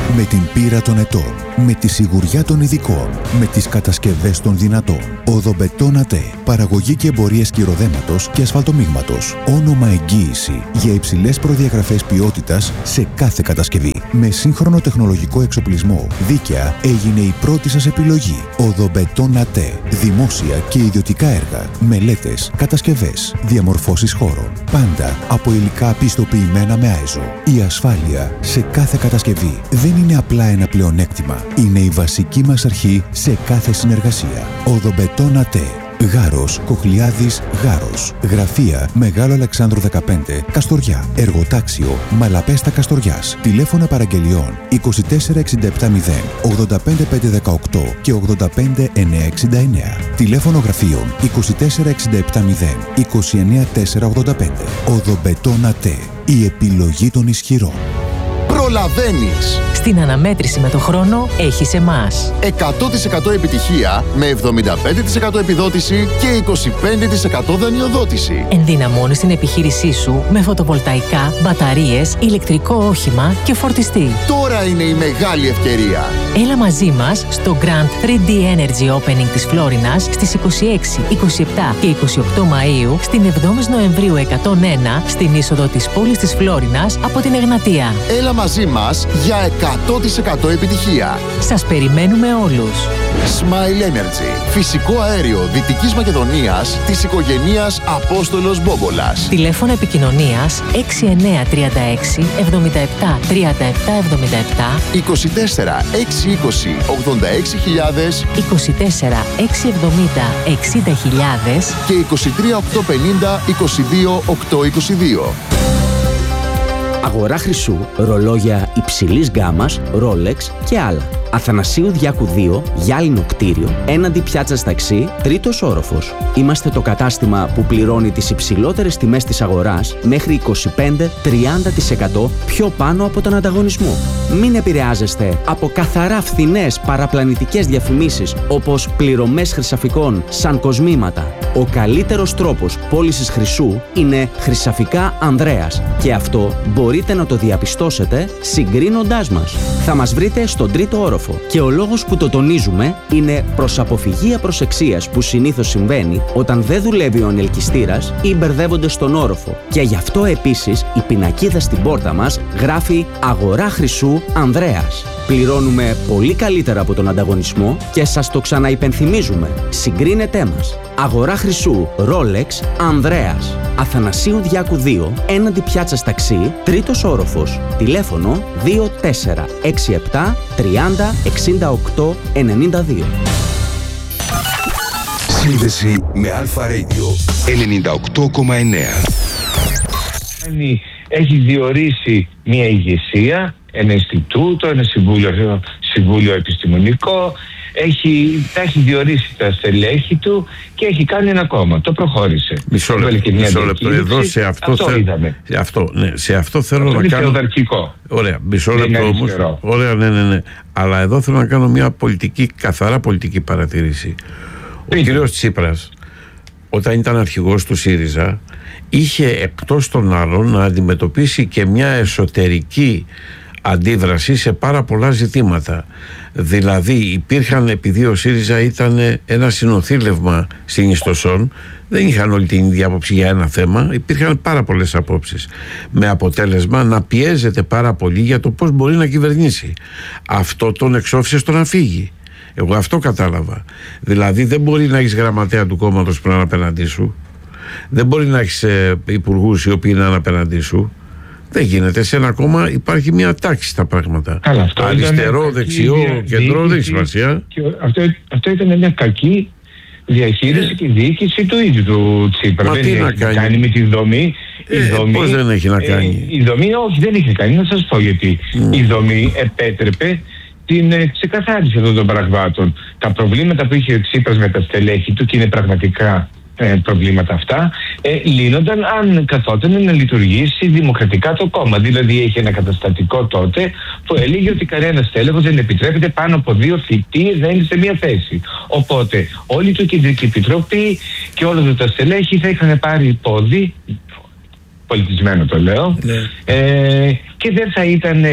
Με την πείρα των ετών, με τη σιγουριά των ειδικών, με τις κατασκευές των δυνατών. Οδομπετόν ΑΤΕ. Παραγωγή και εμπορία σκυροδέματος και ασφαλτομίγματος. Όνομα εγγύηση για υψηλές προδιαγραφές ποιότητας σε κάθε κατασκευή. Με σύγχρονο τεχνολογικό εξοπλισμό, δίκαια έγινε η πρώτη σας επιλογή. Οδομπετόν ΑΤΕ. Δημόσια και ιδιωτικά έργα, μελέτες, κατασκευές, διαμορφώσεις χώρων. Πάντα από υλικά πιστοποιημένα με ΆΕΖΟ. Η ασφάλεια σε κάθε κατασκευή δεν είναι απλά ένα πλεονέκτημα. Είναι η βασική μας αρχή σε κάθε συνεργασία. Οδομπετόν ΑΤΕ. Γάρος, Κοχλιάδης, Γάρος. Γραφεία Μεγάλο Αλεξάνδρου 15, Καστοριά. Εργοτάξιο Μαλαπέστα Καστοριάς. Τηλέφωνα παραγγελιών 24670 85518 και 85969. Τηλέφωνο γραφείων 24670 29485. Οδομπετόν ΑΤΕ. Η επιλογή των ισχυρών. Προλαβαίνεις! Στην αναμέτρηση με το χρόνο έχεις εμάς. 100% επιτυχία με 75% επιδότηση και 25% δανειοδότηση. Ενδυναμώνεις την επιχείρησή σου με φωτοβολταϊκά, μπαταρίες, ηλεκτρικό όχημα και φορτιστή. Τώρα είναι η μεγάλη ευκαιρία. Έλα μαζί μας στο Grand 3D Energy Opening της Φλόρινας στις 26, 27 και 28 Μαΐου, στην 7η Νοεμβρίου 101, στην είσοδο της πόλης της Φλόρινας από την Εγνατία. Έλα μαζί μας για 100% επιτυχία. Σας περιμένουμε όλους. Smile Energy. Φυσικό αέριο Δυτικής Μακεδονίας της οικογένειας Απόστολος Μπόμπολας. Τηλέφωνο επικοινωνίας 6936 77 37 77 24 620 86.000 24 670 60.000 και 23 850 22 822. Αγορά χρυσού, ρολόγια υψηλής γκάμας, Rolex και άλλα. Αθανασίου Διάκου 2, γυάλινο κτίριο, έναντι πιάτσας ταξί, τρίτος όροφος. Είμαστε το κατάστημα που πληρώνει τις υψηλότερες τιμές της αγοράς μέχρι 25-30% πιο πάνω από τον ανταγωνισμό. Μην επηρεάζεστε από καθαρά φθηνές παραπλανητικές διαφημίσεις όπως πληρωμές χρυσαφικών σαν κοσμήματα. Ο καλύτερος τρόπος πώλησης χρυσού είναι Χρυσαφικά Ανδρέας και αυτό μπορείτε να το διαπιστώσετε συγκρίνοντάς μας. Θα μας βρείτε στον τρίτο όροφο και ο λόγος που το τονίζουμε είναι προς αποφυγή απροσεξίας που συνήθως συμβαίνει όταν δεν δουλεύει ο ανελκυστήρας ή μπερδεύονται στον όροφο. Και γι' αυτό επίσης η πινακίδα στην πόρτα μας γράφει «Αγορά χρυσού Ανδρέας». Πληρώνουμε πολύ καλύτερα από τον ανταγωνισμό και σας το ξαναυπενθυμίζουμε. Συγκρίνετέ μας. Αγορά χρυσού Rolex Ανδρέας. Αθανασίου Διάκου 2, έναντι πιάτσας ταξί, τρίτος όροφος. Τηλέφωνο 2467 30 68 92. Σύνδεση με Αλφα Radio 98,9. Έχει διορίσει μια ηγεσία, ένα Ινστιτούτο, ένα συμβούλιο επιστημονικό, τα έχει διορίσει τα στελέχη του και έχει κάνει ένα κόμμα. Το προχώρησε. Μισό λεπτό. Εδώ σε αυτό θέλω να κάνω. Ωραία, μισό λεπτό όμως. Ωραία, ναι. Αλλά εδώ θέλω να κάνω μια καθαρά πολιτική παρατήρηση. Ο κύριος Τσίπρας, όταν ήταν αρχηγός του ΣΥΡΙΖΑ, είχε εκτός των άλλων να αντιμετωπίσει και μια εσωτερική αντίδραση σε πάρα πολλά ζητήματα. Δηλαδή υπήρχαν, επειδή ο ΣΥΡΙΖΑ ήταν ένα συνοθήλευμα συνιστοσών, δεν είχαν όλη την ίδια άποψη για ένα θέμα, υπήρχαν πάρα πολλές απόψεις, με αποτέλεσμα να πιέζεται πάρα πολύ για το πώς μπορεί να κυβερνήσει. Αυτό τον εξώφυσε στο να φύγει. Εγώ αυτό κατάλαβα. Δηλαδή δεν μπορεί να έχεις γραμματέα του κόμματος που είναι απέναντί σου, δεν μπορεί να έχεις υπουργούς οι οποίοι είναι απέναντί σου. Δεν γίνεται. Σε ένα κόμμα υπάρχει μια τάξη στα πράγματα. Αριστερό, δεξιό, κεντρό, δεν έχει σημασία. Αυτό ήταν μια κακή διαχείριση και διοίκηση του ίδιου του Τσίπρα. Μα τι να κάνει με τη δομή. Πώς δεν έχει να κάνει. Η δομή, όχι, δεν έχει να κάνει. Να σας πω γιατί. Η δομή επέτρεπε την ξεκαθάριση αυτών των πραγμάτων. Τα προβλήματα που είχε ο Τσίπρας με τα στελέχη του, και είναι πραγματικά προβλήματα αυτά, λύνονταν αν καθόταν να λειτουργήσει δημοκρατικά το κόμμα. Δηλαδή είχε ένα καταστατικό τότε που έλεγε ότι κανένα στέλεχος δεν επιτρέπεται πάνω από 2 θητείες να είναι σε μία θέση. Οπότε όλη η Κεντρική Επιτροπή και όλα τα στελέχη θα είχαν πάρει πόδι, πολιτισμένο το λέω, και δεν θα ήταν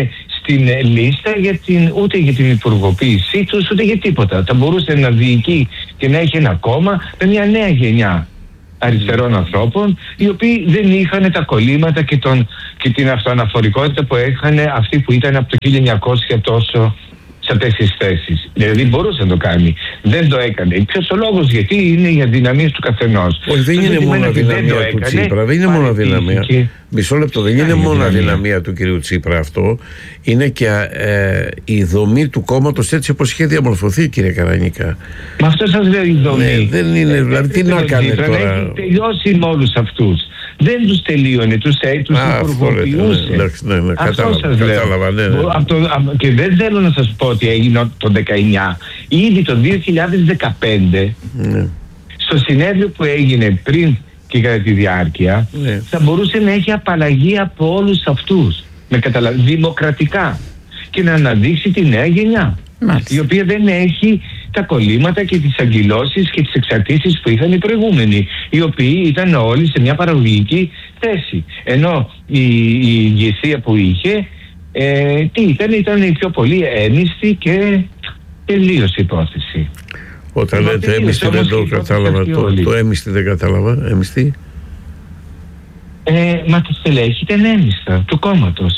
στην λίστα ούτε για την υπουργοποίησή τους, ούτε για τίποτα. Θα μπορούσε να διοικεί και να έχει ένα κόμμα με μια νέα γενιά αριστερών ανθρώπων, οι οποίοι δεν είχαν τα κολλήματα και την αυτοαναφορικότητα που είχαν αυτοί που ήταν από το 1900 τόσο σε αυτές τις θέσεις. Δηλαδή μπορούσε να το κάνει. Δεν το έκανε. Ποιος ο λόγος? Γιατί είναι οι αδυναμίες του καθενός. Όχι, δεν είναι μόνο αδυναμία του Τσίπρα. Δεν είναι μόνο αδυναμία. Μισό λεπτό, δεν είναι μόνο αδυναμία του κυρίου Τσίπρα αυτό. Είναι και η δομή του κόμματος έτσι όπως είχε διαμορφωθεί, κύριε Καρανίκα. Μα αυτό σας λέω, η δομή. Ναι, δεν είναι, δηλαδή τι να κάνει τώρα. Έχει τελειώσει με όλους αυτούς. Δεν τους τελείωνε, τους υπουργοποιούσε. Ναι, κατάλαβα. Ναι. Και δεν θέλω να σας πω ότι έγινε το 19. Ήδη το 2015, στο συνέδριο που έγινε πριν και κατά τη διάρκεια, θα μπορούσε να έχει απαλλαγή από όλους αυτούς, δημοκρατικά, και να αναδείξει τη νέα γενιά. Η οποία δεν έχει τα κολλήματα και τις αγκυλώσεις και τις εξαρτήσεις που είχαν οι προηγούμενοι, οι οποίοι ήταν όλοι σε μια παραγωγική θέση. Ενώ η ηγεσία που είχε ήταν η πιο πολύ έμιστη και τελείωσε η υπόθεση. Όταν λέτε έμιστη δεν το κατάλαβα. Το έμιστη δεν κατάλαβα. Έμιστη. Μα το στελέχη ήταν έμιστα του κόμματος.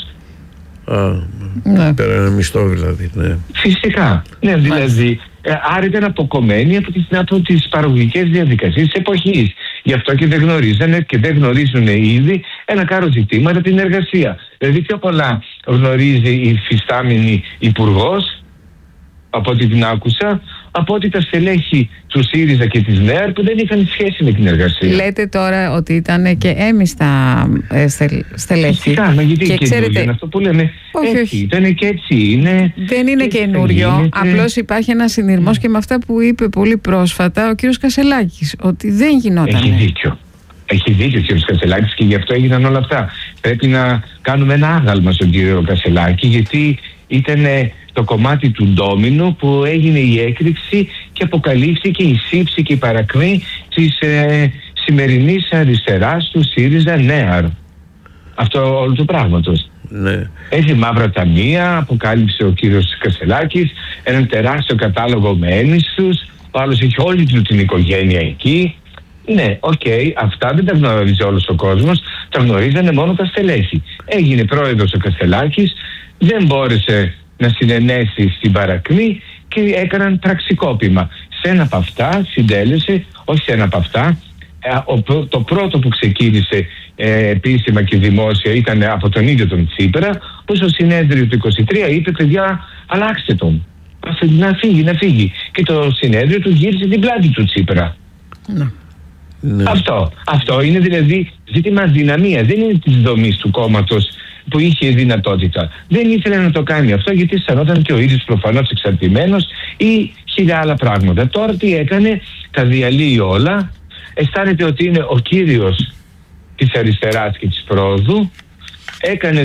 Πέρανε μισθό δηλαδή. Ναι. Φυσικά. Ναι, δηλαδή, άρα ήταν αποκομμένοι από τις παραγωγικές διαδικασίες της εποχής. Γι' αυτό και δεν γνωρίζανε και δεν γνωρίζουν ήδη ένα κάρο ζητήματα την εργασία. Δηλαδή πιο πολλά γνωρίζει η φυστάμενη υπουργός, από ό,τι την άκουσα, από ότι τα στελέχη του ΣΥΡΙΖΑ και της ΝΕΑΡ που δεν είχαν σχέση με την εργασία. Λέτε τώρα ότι ήταν και έμιστα στελέχη. Φυσικά, μα γιατί και ξέρετε, είναι αυτό που λέμε. Όχι. Ήταν και έτσι είναι. Δεν είναι καινούριο. Απλώς υπάρχει ένα συνειρμός και με αυτά που είπε πολύ πρόσφατα ο κύριος Κασσελάκης, ότι δεν γινόταν. Έχει δίκιο. Έχει δίκιο ο κύριος Κασσελάκης και γι' αυτό έγιναν όλα αυτά. Πρέπει να κάνουμε ένα άγαλμα στον κύριο Κασσελάκη, γιατί ήταν το κομμάτι του ντόμινου που έγινε η έκρηξη και αποκαλύφθηκε η σύψη και η παρακμή της σημερινής αριστεράς του ΣΥΡΙΖΑ ΝΕΑΡ. Αυτό όλου του πράγματος. Ναι. Έχει μαύρα ταμεία, αποκάλυψε ο κύριος Κασσελάκης, έναν τεράστιο κατάλογο με έμισθους, ο άλλος έχει όλη του την οικογένεια εκεί. Ναι, αυτά δεν τα γνωρίζει όλος ο κόσμος, τα γνωρίζανε μόνο τα στελέχη. Έγινε πρόεδρος ο Κασσελάκης, δεν μπόρεσε να συνενέσει στην παρακμή και έκαναν πραξικόπημα. Σε ένα από αυτά συντέλεσε, όχι σε ένα από αυτά, το πρώτο που ξεκίνησε επίσημα και δημόσια ήταν από τον ίδιο τον Τσίπρα, που στο συνέδριο του 23 είπε, παιδιά, αλλάξτε τον, να φύγει. Και το συνέδριο του γύρισε την πλάτη του Τσίπρα. Ναι. Αυτό είναι δηλαδή ζήτημα δυναμία, δεν είναι της δομής του κόμματος που είχε δυνατότητα. Δεν ήθελε να το κάνει αυτό γιατί αισθανόταν και ο ίδιος προφανώς εξαρτημένος ή χίλια άλλα πράγματα. Τώρα τι έκανε? Τα διαλύει όλα. Αισθάνεται ότι είναι ο κύριος της αριστεράς και της πρόοδου. Έκανε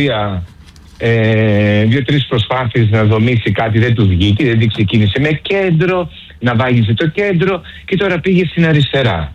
δύο-τρεις προσπάθειες να δομήσει κάτι, δεν του βγήκε, δεν ξεκίνησε με κέντρο, να βάγιζε το κέντρο και τώρα πήγε στην αριστερά.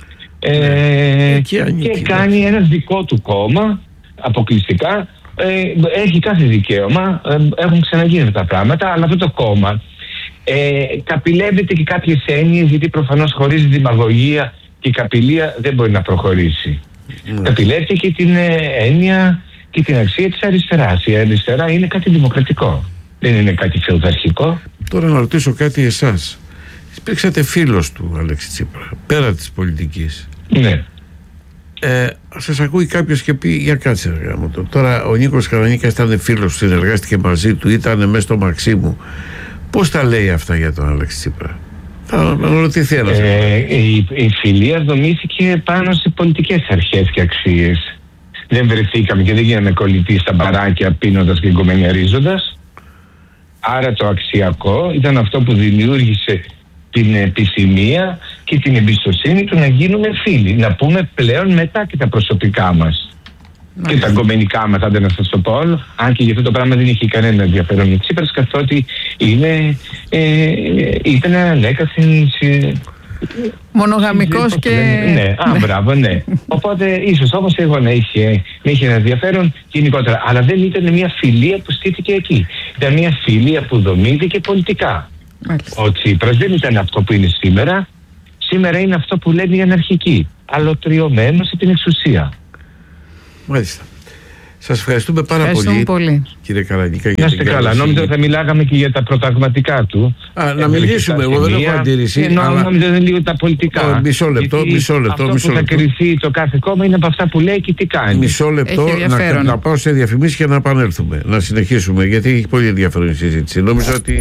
Και κάνει ένα δικό του κόμμα αποκλειστικά, έχει κάθε δικαίωμα, έχουν ξαναγίνει αυτά τα πράγματα, αλλά αυτό το κόμμα καπηλεύεται και κάποιες έννοιες, γιατί προφανώς χωρίς δημαγωγία και καπηλεία δεν μπορεί να προχωρήσει. Καπηλεύεται και την έννοια και την αξία της αριστεράς. Η αριστερά είναι κάτι δημοκρατικό, δεν είναι κάτι φεουδαρχικό. Τώρα να ρωτήσω κάτι εσάς. Υπήρξατε φίλος του Αλέξη Τσίπρα, πέρα της πολιτικής. Ναι. Σας ακούει κάποιος και πει, για κάτσε γάμο το. Τώρα ο Νίκος Καρανίκας ήταν φίλος του, συνεργάστηκε μαζί του, ήταν μέσα στο Μαξίμου. Πώς τα λέει αυτά για τον Αλέξη Τσίπρα? Θα ρωτηθεί ένας. Η φιλία δομήθηκε πάνω σε πολιτικές αρχές και αξίες. Δεν βρεθήκαμε και δεν γίναμε κολλητοί στα μπαράκια πίνοντας και γκομενιαρίζοντας. Άρα το αξιακό ήταν αυτό που δημιούργησε την επιθυμία και την εμπιστοσύνη του να γίνουμε φίλοι. Να πούμε πλέον μετά και τα προσωπικά μας. Και τα γκομενικά μας, άντε να σας το πω όλο. Αν και για αυτό το πράγμα δεν είχε κανένα ενδιαφέρον ο Τσίπρας, καθότι ήταν ανέκαθεν Μονογαμικός και... Ναι, μπράβο, ναι. Οπότε ίσως όμως εγώ να είχε ένα ενδιαφέρον γενικότερα. Αλλά δεν ήταν μια φιλία που στήθηκε εκεί. Ήταν μια φιλία που δομήθηκε πολιτικά. Ο Τσίπρας δεν ήταν αυτό που είναι σήμερα. Σήμερα είναι αυτό που λένε οι αναρχικοί. Αλωτριωμένος στην εξουσία. Μάλιστα. Σας ευχαριστούμε πάρα πολύ, κύριε Καρανίκα. Να είστε καλά. Νόμιζα θα μιλάγαμε και για τα προταγματικά του. Να μιλήσουμε. Εγώ δεν έχω αντίρρηση. Νόμιζα δεν λίγο τα πολιτικά. Μισό λεπτό. Αυτό που θα κριθεί το κάθε κόμμα είναι από αυτά που λέει και τι κάνει. Μισό λεπτό να πάω σε διαφημίσεις και να επανέλθουμε. Να συνεχίσουμε, γιατί έχει πολύ ενδιαφέρον η συζήτηση. Νόμιζα ότι.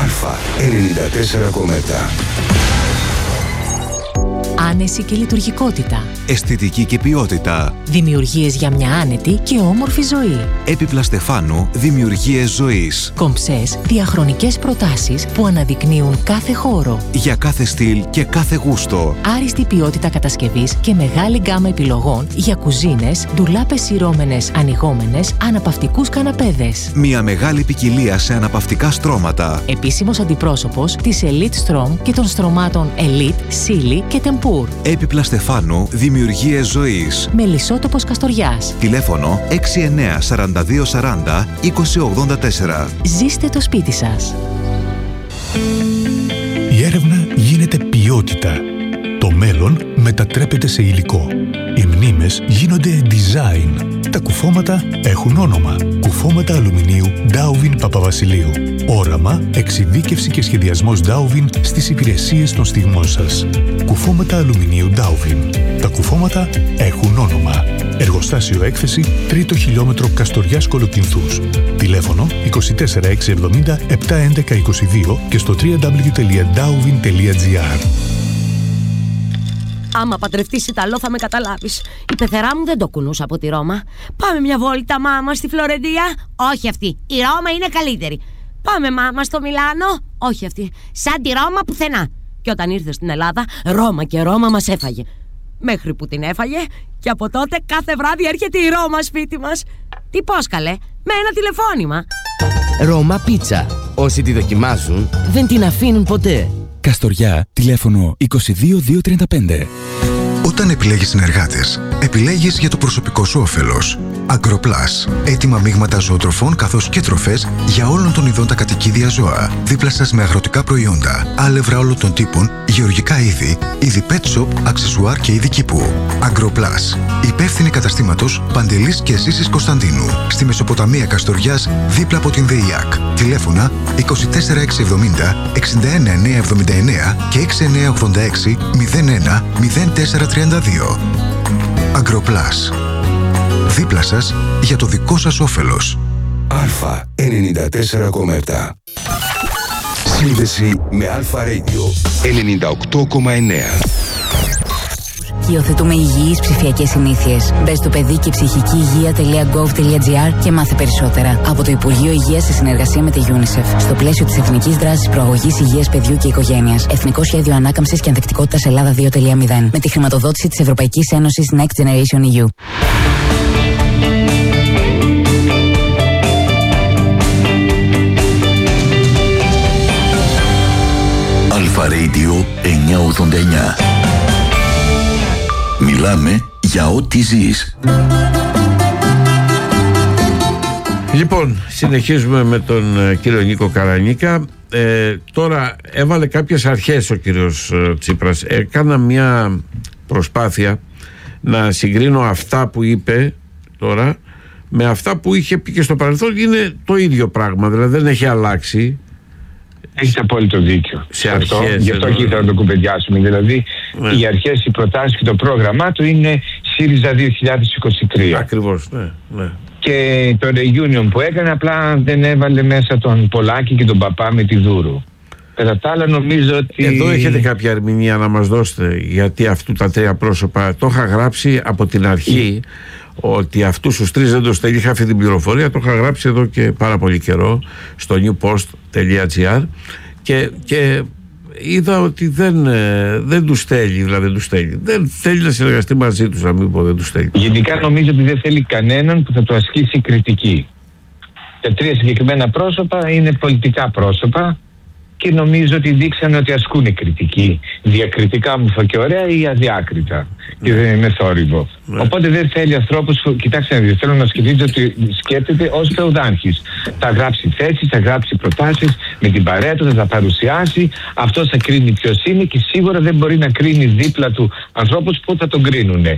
Α94,7. Άνεση και λειτουργικότητα. Αισθητική και ποιότητα. Δημιουργίες για μια άνετη και όμορφη ζωή. Έπιπλα Στεφάνου, δημιουργίες ζωής. Κομψές, διαχρονικές προτάσεις που αναδεικνύουν κάθε χώρο. Για κάθε στυλ και κάθε γούστο. Άριστη ποιότητα κατασκευής και μεγάλη γκάμα επιλογών για κουζίνες, ντουλάπες σειρώμενες, ανοιγόμενες, αναπαυτικούς καναπέδες. Μια μεγάλη ποικιλία σε αναπαυτικά στρώματα. Επίσημος αντιπρόσωπος της Elite Strom και των στρωμάτων Elite, Silly και Tempur. Έπιπλα Στεφάνου, δημιουργίες ζωής. Μελισσότοπος Καστοριάς. Τηλέφωνο 69 42 40 20 84. Ζήστε το σπίτι σας. Η έρευνα γίνεται ποιότητα. Το μέλλον μετατρέπεται σε υλικό. Οι μνήμες γίνονται design. Τα κουφώματα έχουν όνομα. Κουφώματα αλουμινίου Dowvin Παπαβασιλείου. Όραμα, εξειδίκευση και σχεδιασμός Dowvin στις υπηρεσίες των στιγμών σας. Κουφώματα αλουμινίου Dowvin. Τα κουφώματα έχουν όνομα. Εργοστάσιο έκθεση 3ο χιλιόμετρο Καστοριάς Κολοκυνθούς. Τηλέφωνο 24 670 711 22 και στο www.dowvin.gr. Άμα παντρευτείς Ιταλό θα με καταλάβεις. Η πεθερά μου δεν το κουνούσα από τη Ρώμα. Πάμε μια βόλτα, μάμα, στη Φλωρεντία. Όχι αυτή. Η Ρώμα είναι καλύτερη. Πάμε, μάμα, στο Μιλάνο. Όχι αυτή. Σαν τη Ρώμα πουθενά. Και όταν ήρθε στην Ελλάδα, Ρώμα και Ρώμα μας έφαγε. Μέχρι που την έφαγε και από τότε κάθε βράδυ έρχεται η Ρώμα σπίτι μας. Τι πώς καλέ, με ένα τηλεφώνημα. Ρώμα Πίτσα. Όσοι τη δοκιμάζουν δεν την αφήνουν ποτέ. Καστοριά, τηλέφωνο 22235. Όταν επιλέγεις συνεργάτες, επιλέγεις για το προσωπικό σου όφελος. Agroplus. Έτοιμα μείγματα ζωοτροφών καθώς και τροφές για όλων των ειδών τα κατοικίδια ζώα. Δίπλα σας με αγροτικά προϊόντα, άλευρα όλων των τύπων, γεωργικά είδη pet shop, αξεσουάρ και είδη κήπου. Agroplus. Υπεύθυνη καταστήματος Παντελής και Ζήσης Κωνσταντίνου. Στη Μεσοποταμία Καστοριάς, δίπλα από την ΔΕΙΑΚ. Τηλέφωνα 24670 61979 και 6986 01 0432. Agroplus. Δίπλα σας για το δικό σας όφελος. Α94,7. Σύνδεση με Αλφα Radio 98,9. Υιοθετούμε υγιείς ψηφιακές συνήθειες. Μπες στο παιδικηψυχικηυγεία.gov.gr και μάθε περισσότερα. Από το Υπουργείο Υγείας σε συνεργασία με τη UNICEF. Στο πλαίσιο της Εθνικής Δράσης Προαγωγής Υγείας Παιδιού και Οικογένειας. Εθνικό Σχέδιο Ανάκαμψης και Ανθεκτικότητας Ελλάδα 2.0. Με τη χρηματοδότηση της Ευρωπαϊκής Ένωσης Next Generation EU. Αλφα Radio 989. Μιλάμε για ό,τι ζεις. Λοιπόν, συνεχίζουμε με τον κύριο Νίκο Καρανίκα. Τώρα έβαλε κάποιες αρχές ο κύριος Τσίπρας. Έκανα μια προσπάθεια να συγκρίνω αυτά που είπε τώρα με αυτά που είχε πει και στο παρελθόν. Είναι το ίδιο πράγμα, δηλαδή δεν έχει αλλάξει. Έχεις απόλυτο δίκιο σε αυτό. Γι' αυτό και ήθελα να το κουβεντιάσουμε. Δηλαδή, οι αρχές, οι προτάσεις και το πρόγραμμά του είναι ΣΥΡΙΖΑ 2023. Ακριβώς, ναι. Και το reunion που έκανε απλά δεν έβαλε μέσα τον Πολάκη και τον Παπά με τη Δούρου. Κατά τα άλλα νομίζω ότι... Εδώ έχετε κάποια ερμηνεία να μας δώσετε, γιατί αυτού τα τρία πρόσωπα το είχα γράψει από την αρχή, ότι αυτούς τους τρεις δεν το στέλνει. Είχα αυτή την πληροφορία, το είχα γράψει εδώ και πάρα πολύ καιρό στο newpost.gr και είδα ότι δεν τους στέλνει, δεν θέλει να συνεργαστεί μαζί τους, να μην πω δεν τους στέλνει. Γενικά νομίζω ότι δεν θέλει κανέναν που θα του ασκήσει κριτική. Τα τρία συγκεκριμένα πρόσωπα είναι πολιτικά πρόσωπα και νομίζω ότι δείξανε ότι ασκούν κριτική. Διακριτικά μου και ωραία ή αδιάκριτα. Και δεν είναι θόρυβο. Οπότε δεν θέλει ανθρώπους που, κοιτάξτε, δεν θέλω να σκεφτείτε ότι σκέφτεται ως φεουδάρχης. Θα γράψει θέσεις, θα γράψει προτάσεις με την παρέα του, θα τα παρουσιάσει. Αυτός θα κρίνει ποιος είναι και σίγουρα δεν μπορεί να κρίνει δίπλα του ανθρώπους που θα τον κρίνουνε.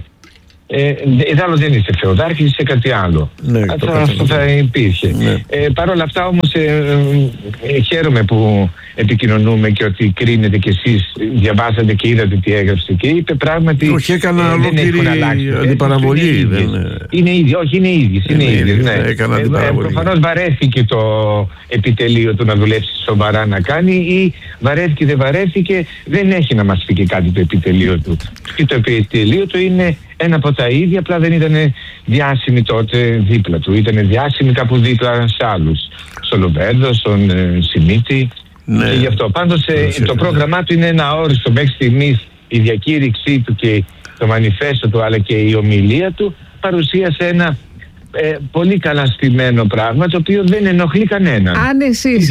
Εδώ δεν είσαι φεουδάρχης, είσαι κάτι άλλο. Ναι, αυτό θα υπήρχε. Ναι. Παρ' όλα αυτά όμως χαίρομαι που επικοινωνούμε και ότι κρίνετε κι εσείς, διαβάσατε και είδατε τι έγραψε και είπε πράγματι. Όχι, έκανα ολόκληρη αντιπαραβολή. Είναι ίδιοι, όχι είναι ίδιοι. Προφανώς βαρέθηκε το επιτελείο του να δουλέψει σοβαρά να κάνει ή βαρέθηκε δεν βαρέθηκε, δεν έχει να μας πει και κάτι το επιτελείο του. Και το επιτελείο του είναι ένα από τα ίδια, απλά δεν ήταν διάσημοι τότε δίπλα του. Ήταν διάσημοι κάπου δίπλα σε άλλους. Στο Λοβέρδο, στον Σιμίτη. Ναι. Και γι' αυτό πάντως το πρόγραμμά του είναι ένα όριστο μέχρι στιγμής. Η διακήρυξή του και το μανιφέστο του αλλά και η ομιλία του παρουσίασε ένα πολύ καλά στημένο πράγμα το οποίο δεν ενοχλεί κανέναν. Αν εσείς,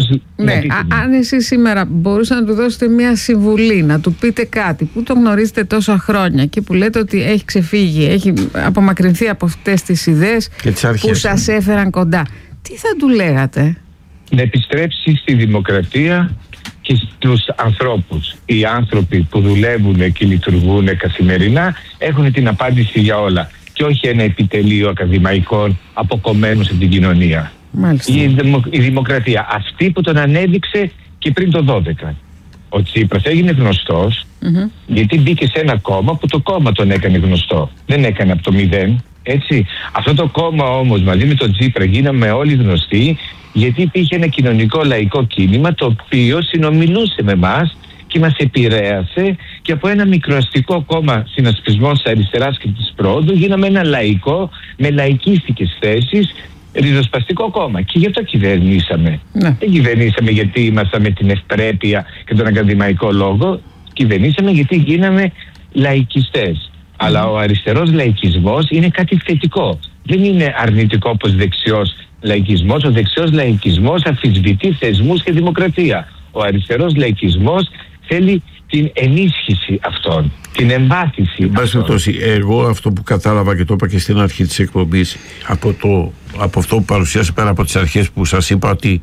αν εσείς σήμερα μπορούσατε να του δώσετε μια συμβουλή, να του πείτε κάτι που το γνωρίζετε τόσα χρόνια και που λέτε ότι έχει ξεφύγει, έχει απομακρυνθεί από αυτές τις ιδέες που σας έφεραν κοντά, τι θα του λέγατε? Να επιστρέψει στη δημοκρατία και στους ανθρώπους. Οι άνθρωποι που δουλεύουν και λειτουργούν καθημερινά έχουν την απάντηση για όλα και όχι ένα επιτελείο ακαδημαϊκών αποκομμένους από την κοινωνία. Η δημοκρατία, αυτή που τον ανέδειξε και πριν το 12. Ο Τσίπρας έγινε γνωστός γιατί μπήκε σε ένα κόμμα που το κόμμα τον έκανε γνωστό. Δεν έκανε από το μηδέν. Έτσι. Αυτό το κόμμα όμως μαζί με τον Τσίπρα γίναμε όλοι γνωστοί γιατί υπήρχε ένα κοινωνικό λαϊκό κίνημα το οποίο συνομιλούσε με εμάς και μας επηρέασε και από ένα μικροαστικό κόμμα συνασπισμός της αριστεράς και της πρόοδου γίναμε ένα λαϊκό με λαϊκίστικες θέσεις ριζοσπαστικό κόμμα και γι' αυτό κυβερνήσαμε. Δεν κυβερνήσαμε γιατί ήμασταν με την ευπρέπεια και τον ακαδημαϊκό λόγο, κυβερνήσαμε γιατί γίναμε λαϊκιστές. Αλλά ο αριστερός λαϊκισμός είναι κάτι θετικό. Δεν είναι αρνητικό όπως δεξιός λαϊκισμός. Ο δεξιός λαϊκισμός αμφισβητεί θεσμούς και δημοκρατία. Ο αριστερός λαϊκισμός θέλει την ενίσχυση αυτών, την εμβάθυνση αυτών. Εγώ αυτό που κατάλαβα και το είπα και στην αρχή της εκπομπής, από αυτό που παρουσίασε πέρα από τις αρχές που σας είπα ότι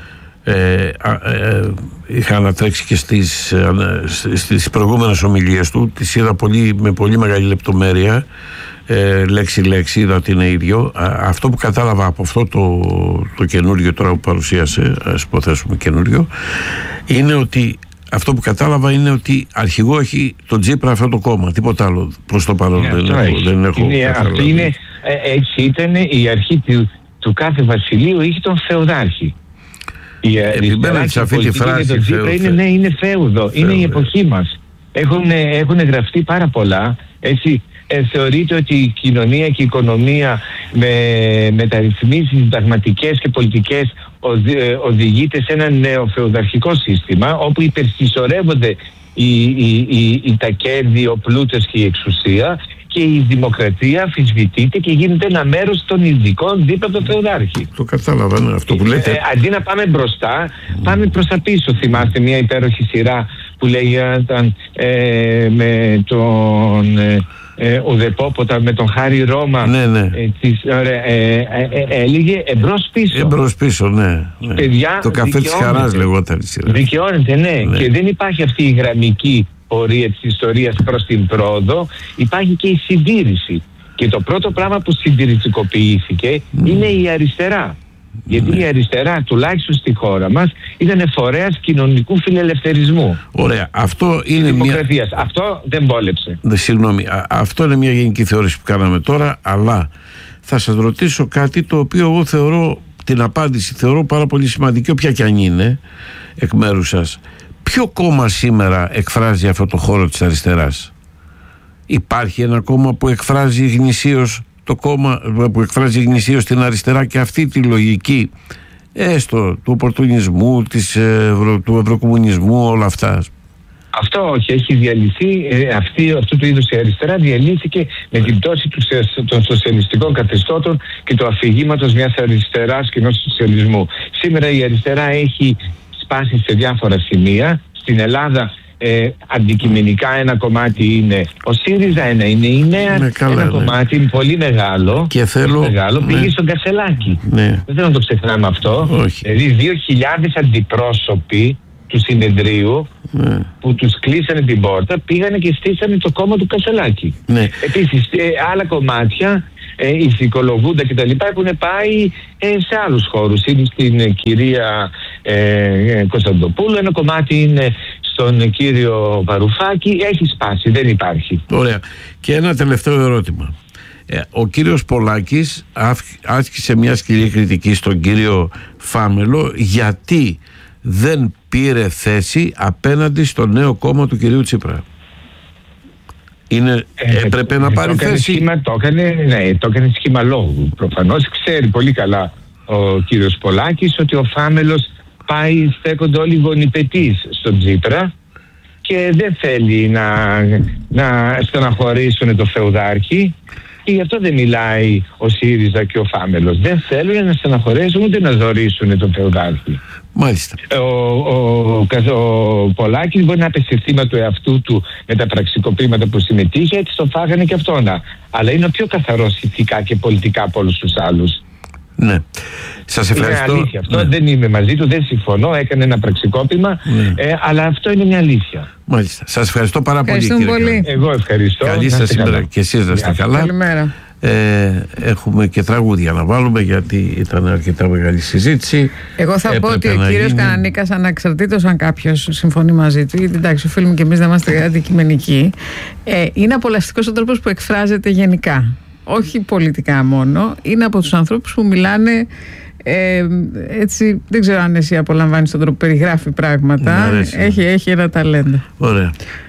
είχα ανατρέξει και στις προηγούμενες ομιλίες του, τις είδα με πολύ μεγάλη λεπτομέρεια, λέξη-λέξη, είδα ότι είναι ίδιο. Αυτό που κατάλαβα από αυτό το καινούριο τώρα που παρουσίασε, ας υποθέσουμε καινούριο, είναι ότι αυτό που κατάλαβα είναι ότι αρχηγό έχει τον Τσίπρα αυτό το κόμμα, τίποτα άλλο προς το παρόν. Δεν έχω καταλάβει. Έτσι ήταν η αρχή του κάθε βασιλείου, είχε τον φεουδάρχη. Επιμένετε σε αυτή τη φράση. Είναι φέουδο, είναι η εποχή μας. Έχουν γραφτεί πάρα πολλά. Έτσι, θεωρείται ότι η κοινωνία και η οικονομία με μεταρρυθμίσεις συνταγματικές και πολιτικές οδηγείται σε ένα νεοφεουδαρχικό σύστημα όπου υπερσυσσωρεύονται τα κέρδη, ο πλούτος και η εξουσία και η δημοκρατία αμφισβητείται και γίνεται ένα μέρος των ειδικών δίπλα από τον φεουδάρχη. Το κατάλαβα, αυτό που λέτε. Αντί να πάμε μπροστά, πάμε προς τα πίσω. Θυμάστε μια υπέροχη σειρά που λέγονταν με τον Ουδεπόποτα, με τον Χάρη Ρώμα. Έλεγε εμπρός πίσω. Εμπρός πίσω, ναι. Παιδιά, το καφέ της χαράς λεγόταν η σειρά. Δικαιώνεται, ναι. Και δεν υπάρχει αυτή η γραμμική πορεία της ιστορίας προς την πρόοδο, υπάρχει και η συντήρηση. Και το πρώτο πράγμα που συντηρητικοποιήθηκε είναι η αριστερά. Γιατί η αριστερά, τουλάχιστον στη χώρα μας, ήταν φορέας κοινωνικού φιλελευθερισμού. Ωραία. Αυτό είναι δημοκρατίας. Αυτό δεν μπόλεψε. Συγγνώμη. Αυτό είναι μια γενική θεώρηση που κάναμε τώρα, αλλά θα σας ρωτήσω κάτι το οποίο εγώ θεωρώ, την απάντηση θεωρώ πάρα πολύ σημαντική, όποια και αν είναι, εκ μέρους σας. Ποιο κόμμα σήμερα εκφράζει αυτό το χώρο της αριστεράς? Υπάρχει ένα κόμμα που εκφράζει γνησίως το κόμμα που εκφράζει γνησίως την αριστερά και αυτή τη λογική έστω του οπορτουνισμού, του ευρωκομμουνισμού, όλα αυτά? Αυτό όχι, έχει διαλυθεί. Αυτού του είδους η αριστερά διαλύθηκε με την πτώση των σοσιαλιστικών καθεστώτων και του αφηγήματος μιας αριστεράς και ενός σοσιαλισμού. Σήμερα η αριστερά έχει σπάσει σε διάφορα σημεία. Στην Ελλάδα αντικειμενικά ένα κομμάτι είναι ο ΣΥΡΙΖΑ, ένα είναι η ΝΕΑ, ένα κομμάτι πολύ μεγάλο, και πήγε στον Κασελάκη. Δεν θέλω να το ξεχνάμε αυτό. Δηλαδή 2.000 αντιπρόσωποι του συνεδρίου που τους κλείσανε την πόρτα πήγανε και στήσανε το κόμμα του Κασελάκη. Επίσης άλλα κομμάτια ηθικολογούντα και τα λοιπά έχουν πάει σε άλλους χώρους. Είναι στην κυρία Κωνσταντοπούλου, ένα κομμάτι είναι στον κύριο Βαρουφάκη, έχει σπάσει, δεν υπάρχει. Ωραία. Και ένα τελευταίο ερώτημα. Ο κύριος Πολάκης άσκησε μια σκληρή κριτική στον κύριο Φάμελο γιατί δεν πήρε θέση απέναντι στο νέο κόμμα του κυρίου Τσίπρα. Έπρεπε να πάρει θέση. Το έκανε σχήμα λόγου. Προφανώς ξέρει πολύ καλά ο κύριος Πολάκης ότι ο Φάμελος στέκονται όλοι γονιπετείς στον Τσίπρα και δεν θέλει να στεναχωρήσουν το φεουδάρχη, και γι' αυτό δεν μιλάει ο ΣΥΡΙΖΑ και ο Φάμελος. Δεν θέλουν να στεναχωρήσουν ούτε να ζωρίσουν το φεουδάρχη. Μάλιστα. Ο Πολάκης μπορεί να πέσει θύμα του εαυτού του με τα πραξικοπήματα που συμμετείχε, έτσι το φάγανε και αυτόνα. Αλλά είναι ο πιο καθαρός ηθικά και πολιτικά από όλους τους άλλους. Ναι. Σας ευχαριστώ. Είναι αλήθεια αυτό. Δεν είμαι μαζί του, δεν συμφωνώ. Έκανε ένα πραξικόπημα, αλλά αυτό είναι μια αλήθεια. Μάλιστα. Σας ευχαριστώ πάρα πολύ, κύριε πολύ. Εγώ ευχαριστώ. Καλή σας σήμερα και εσείς να είστε καλά. Καλημέρα. Έχουμε και τραγούδια να βάλουμε γιατί ήταν αρκετά μεγάλη συζήτηση. Εγώ θα πω ότι ο κύριος Κανανίκας, ανεξαρτήτως αν κάποιος συμφωνεί μαζί του, γιατί εντάξει, οφείλουμε και εμείς να είμαστε αντικειμενικοί, είναι απολαυστικός ο τρόπος που εκφράζεται γενικά. Όχι πολιτικά μόνο, είναι από τους ανθρώπους που μιλάνε έτσι, δεν ξέρω αν εσύ απολαμβάνεις τον τρόπο που περιγράφει πράγματα. Έχει ένα ταλέντο. Ωραία.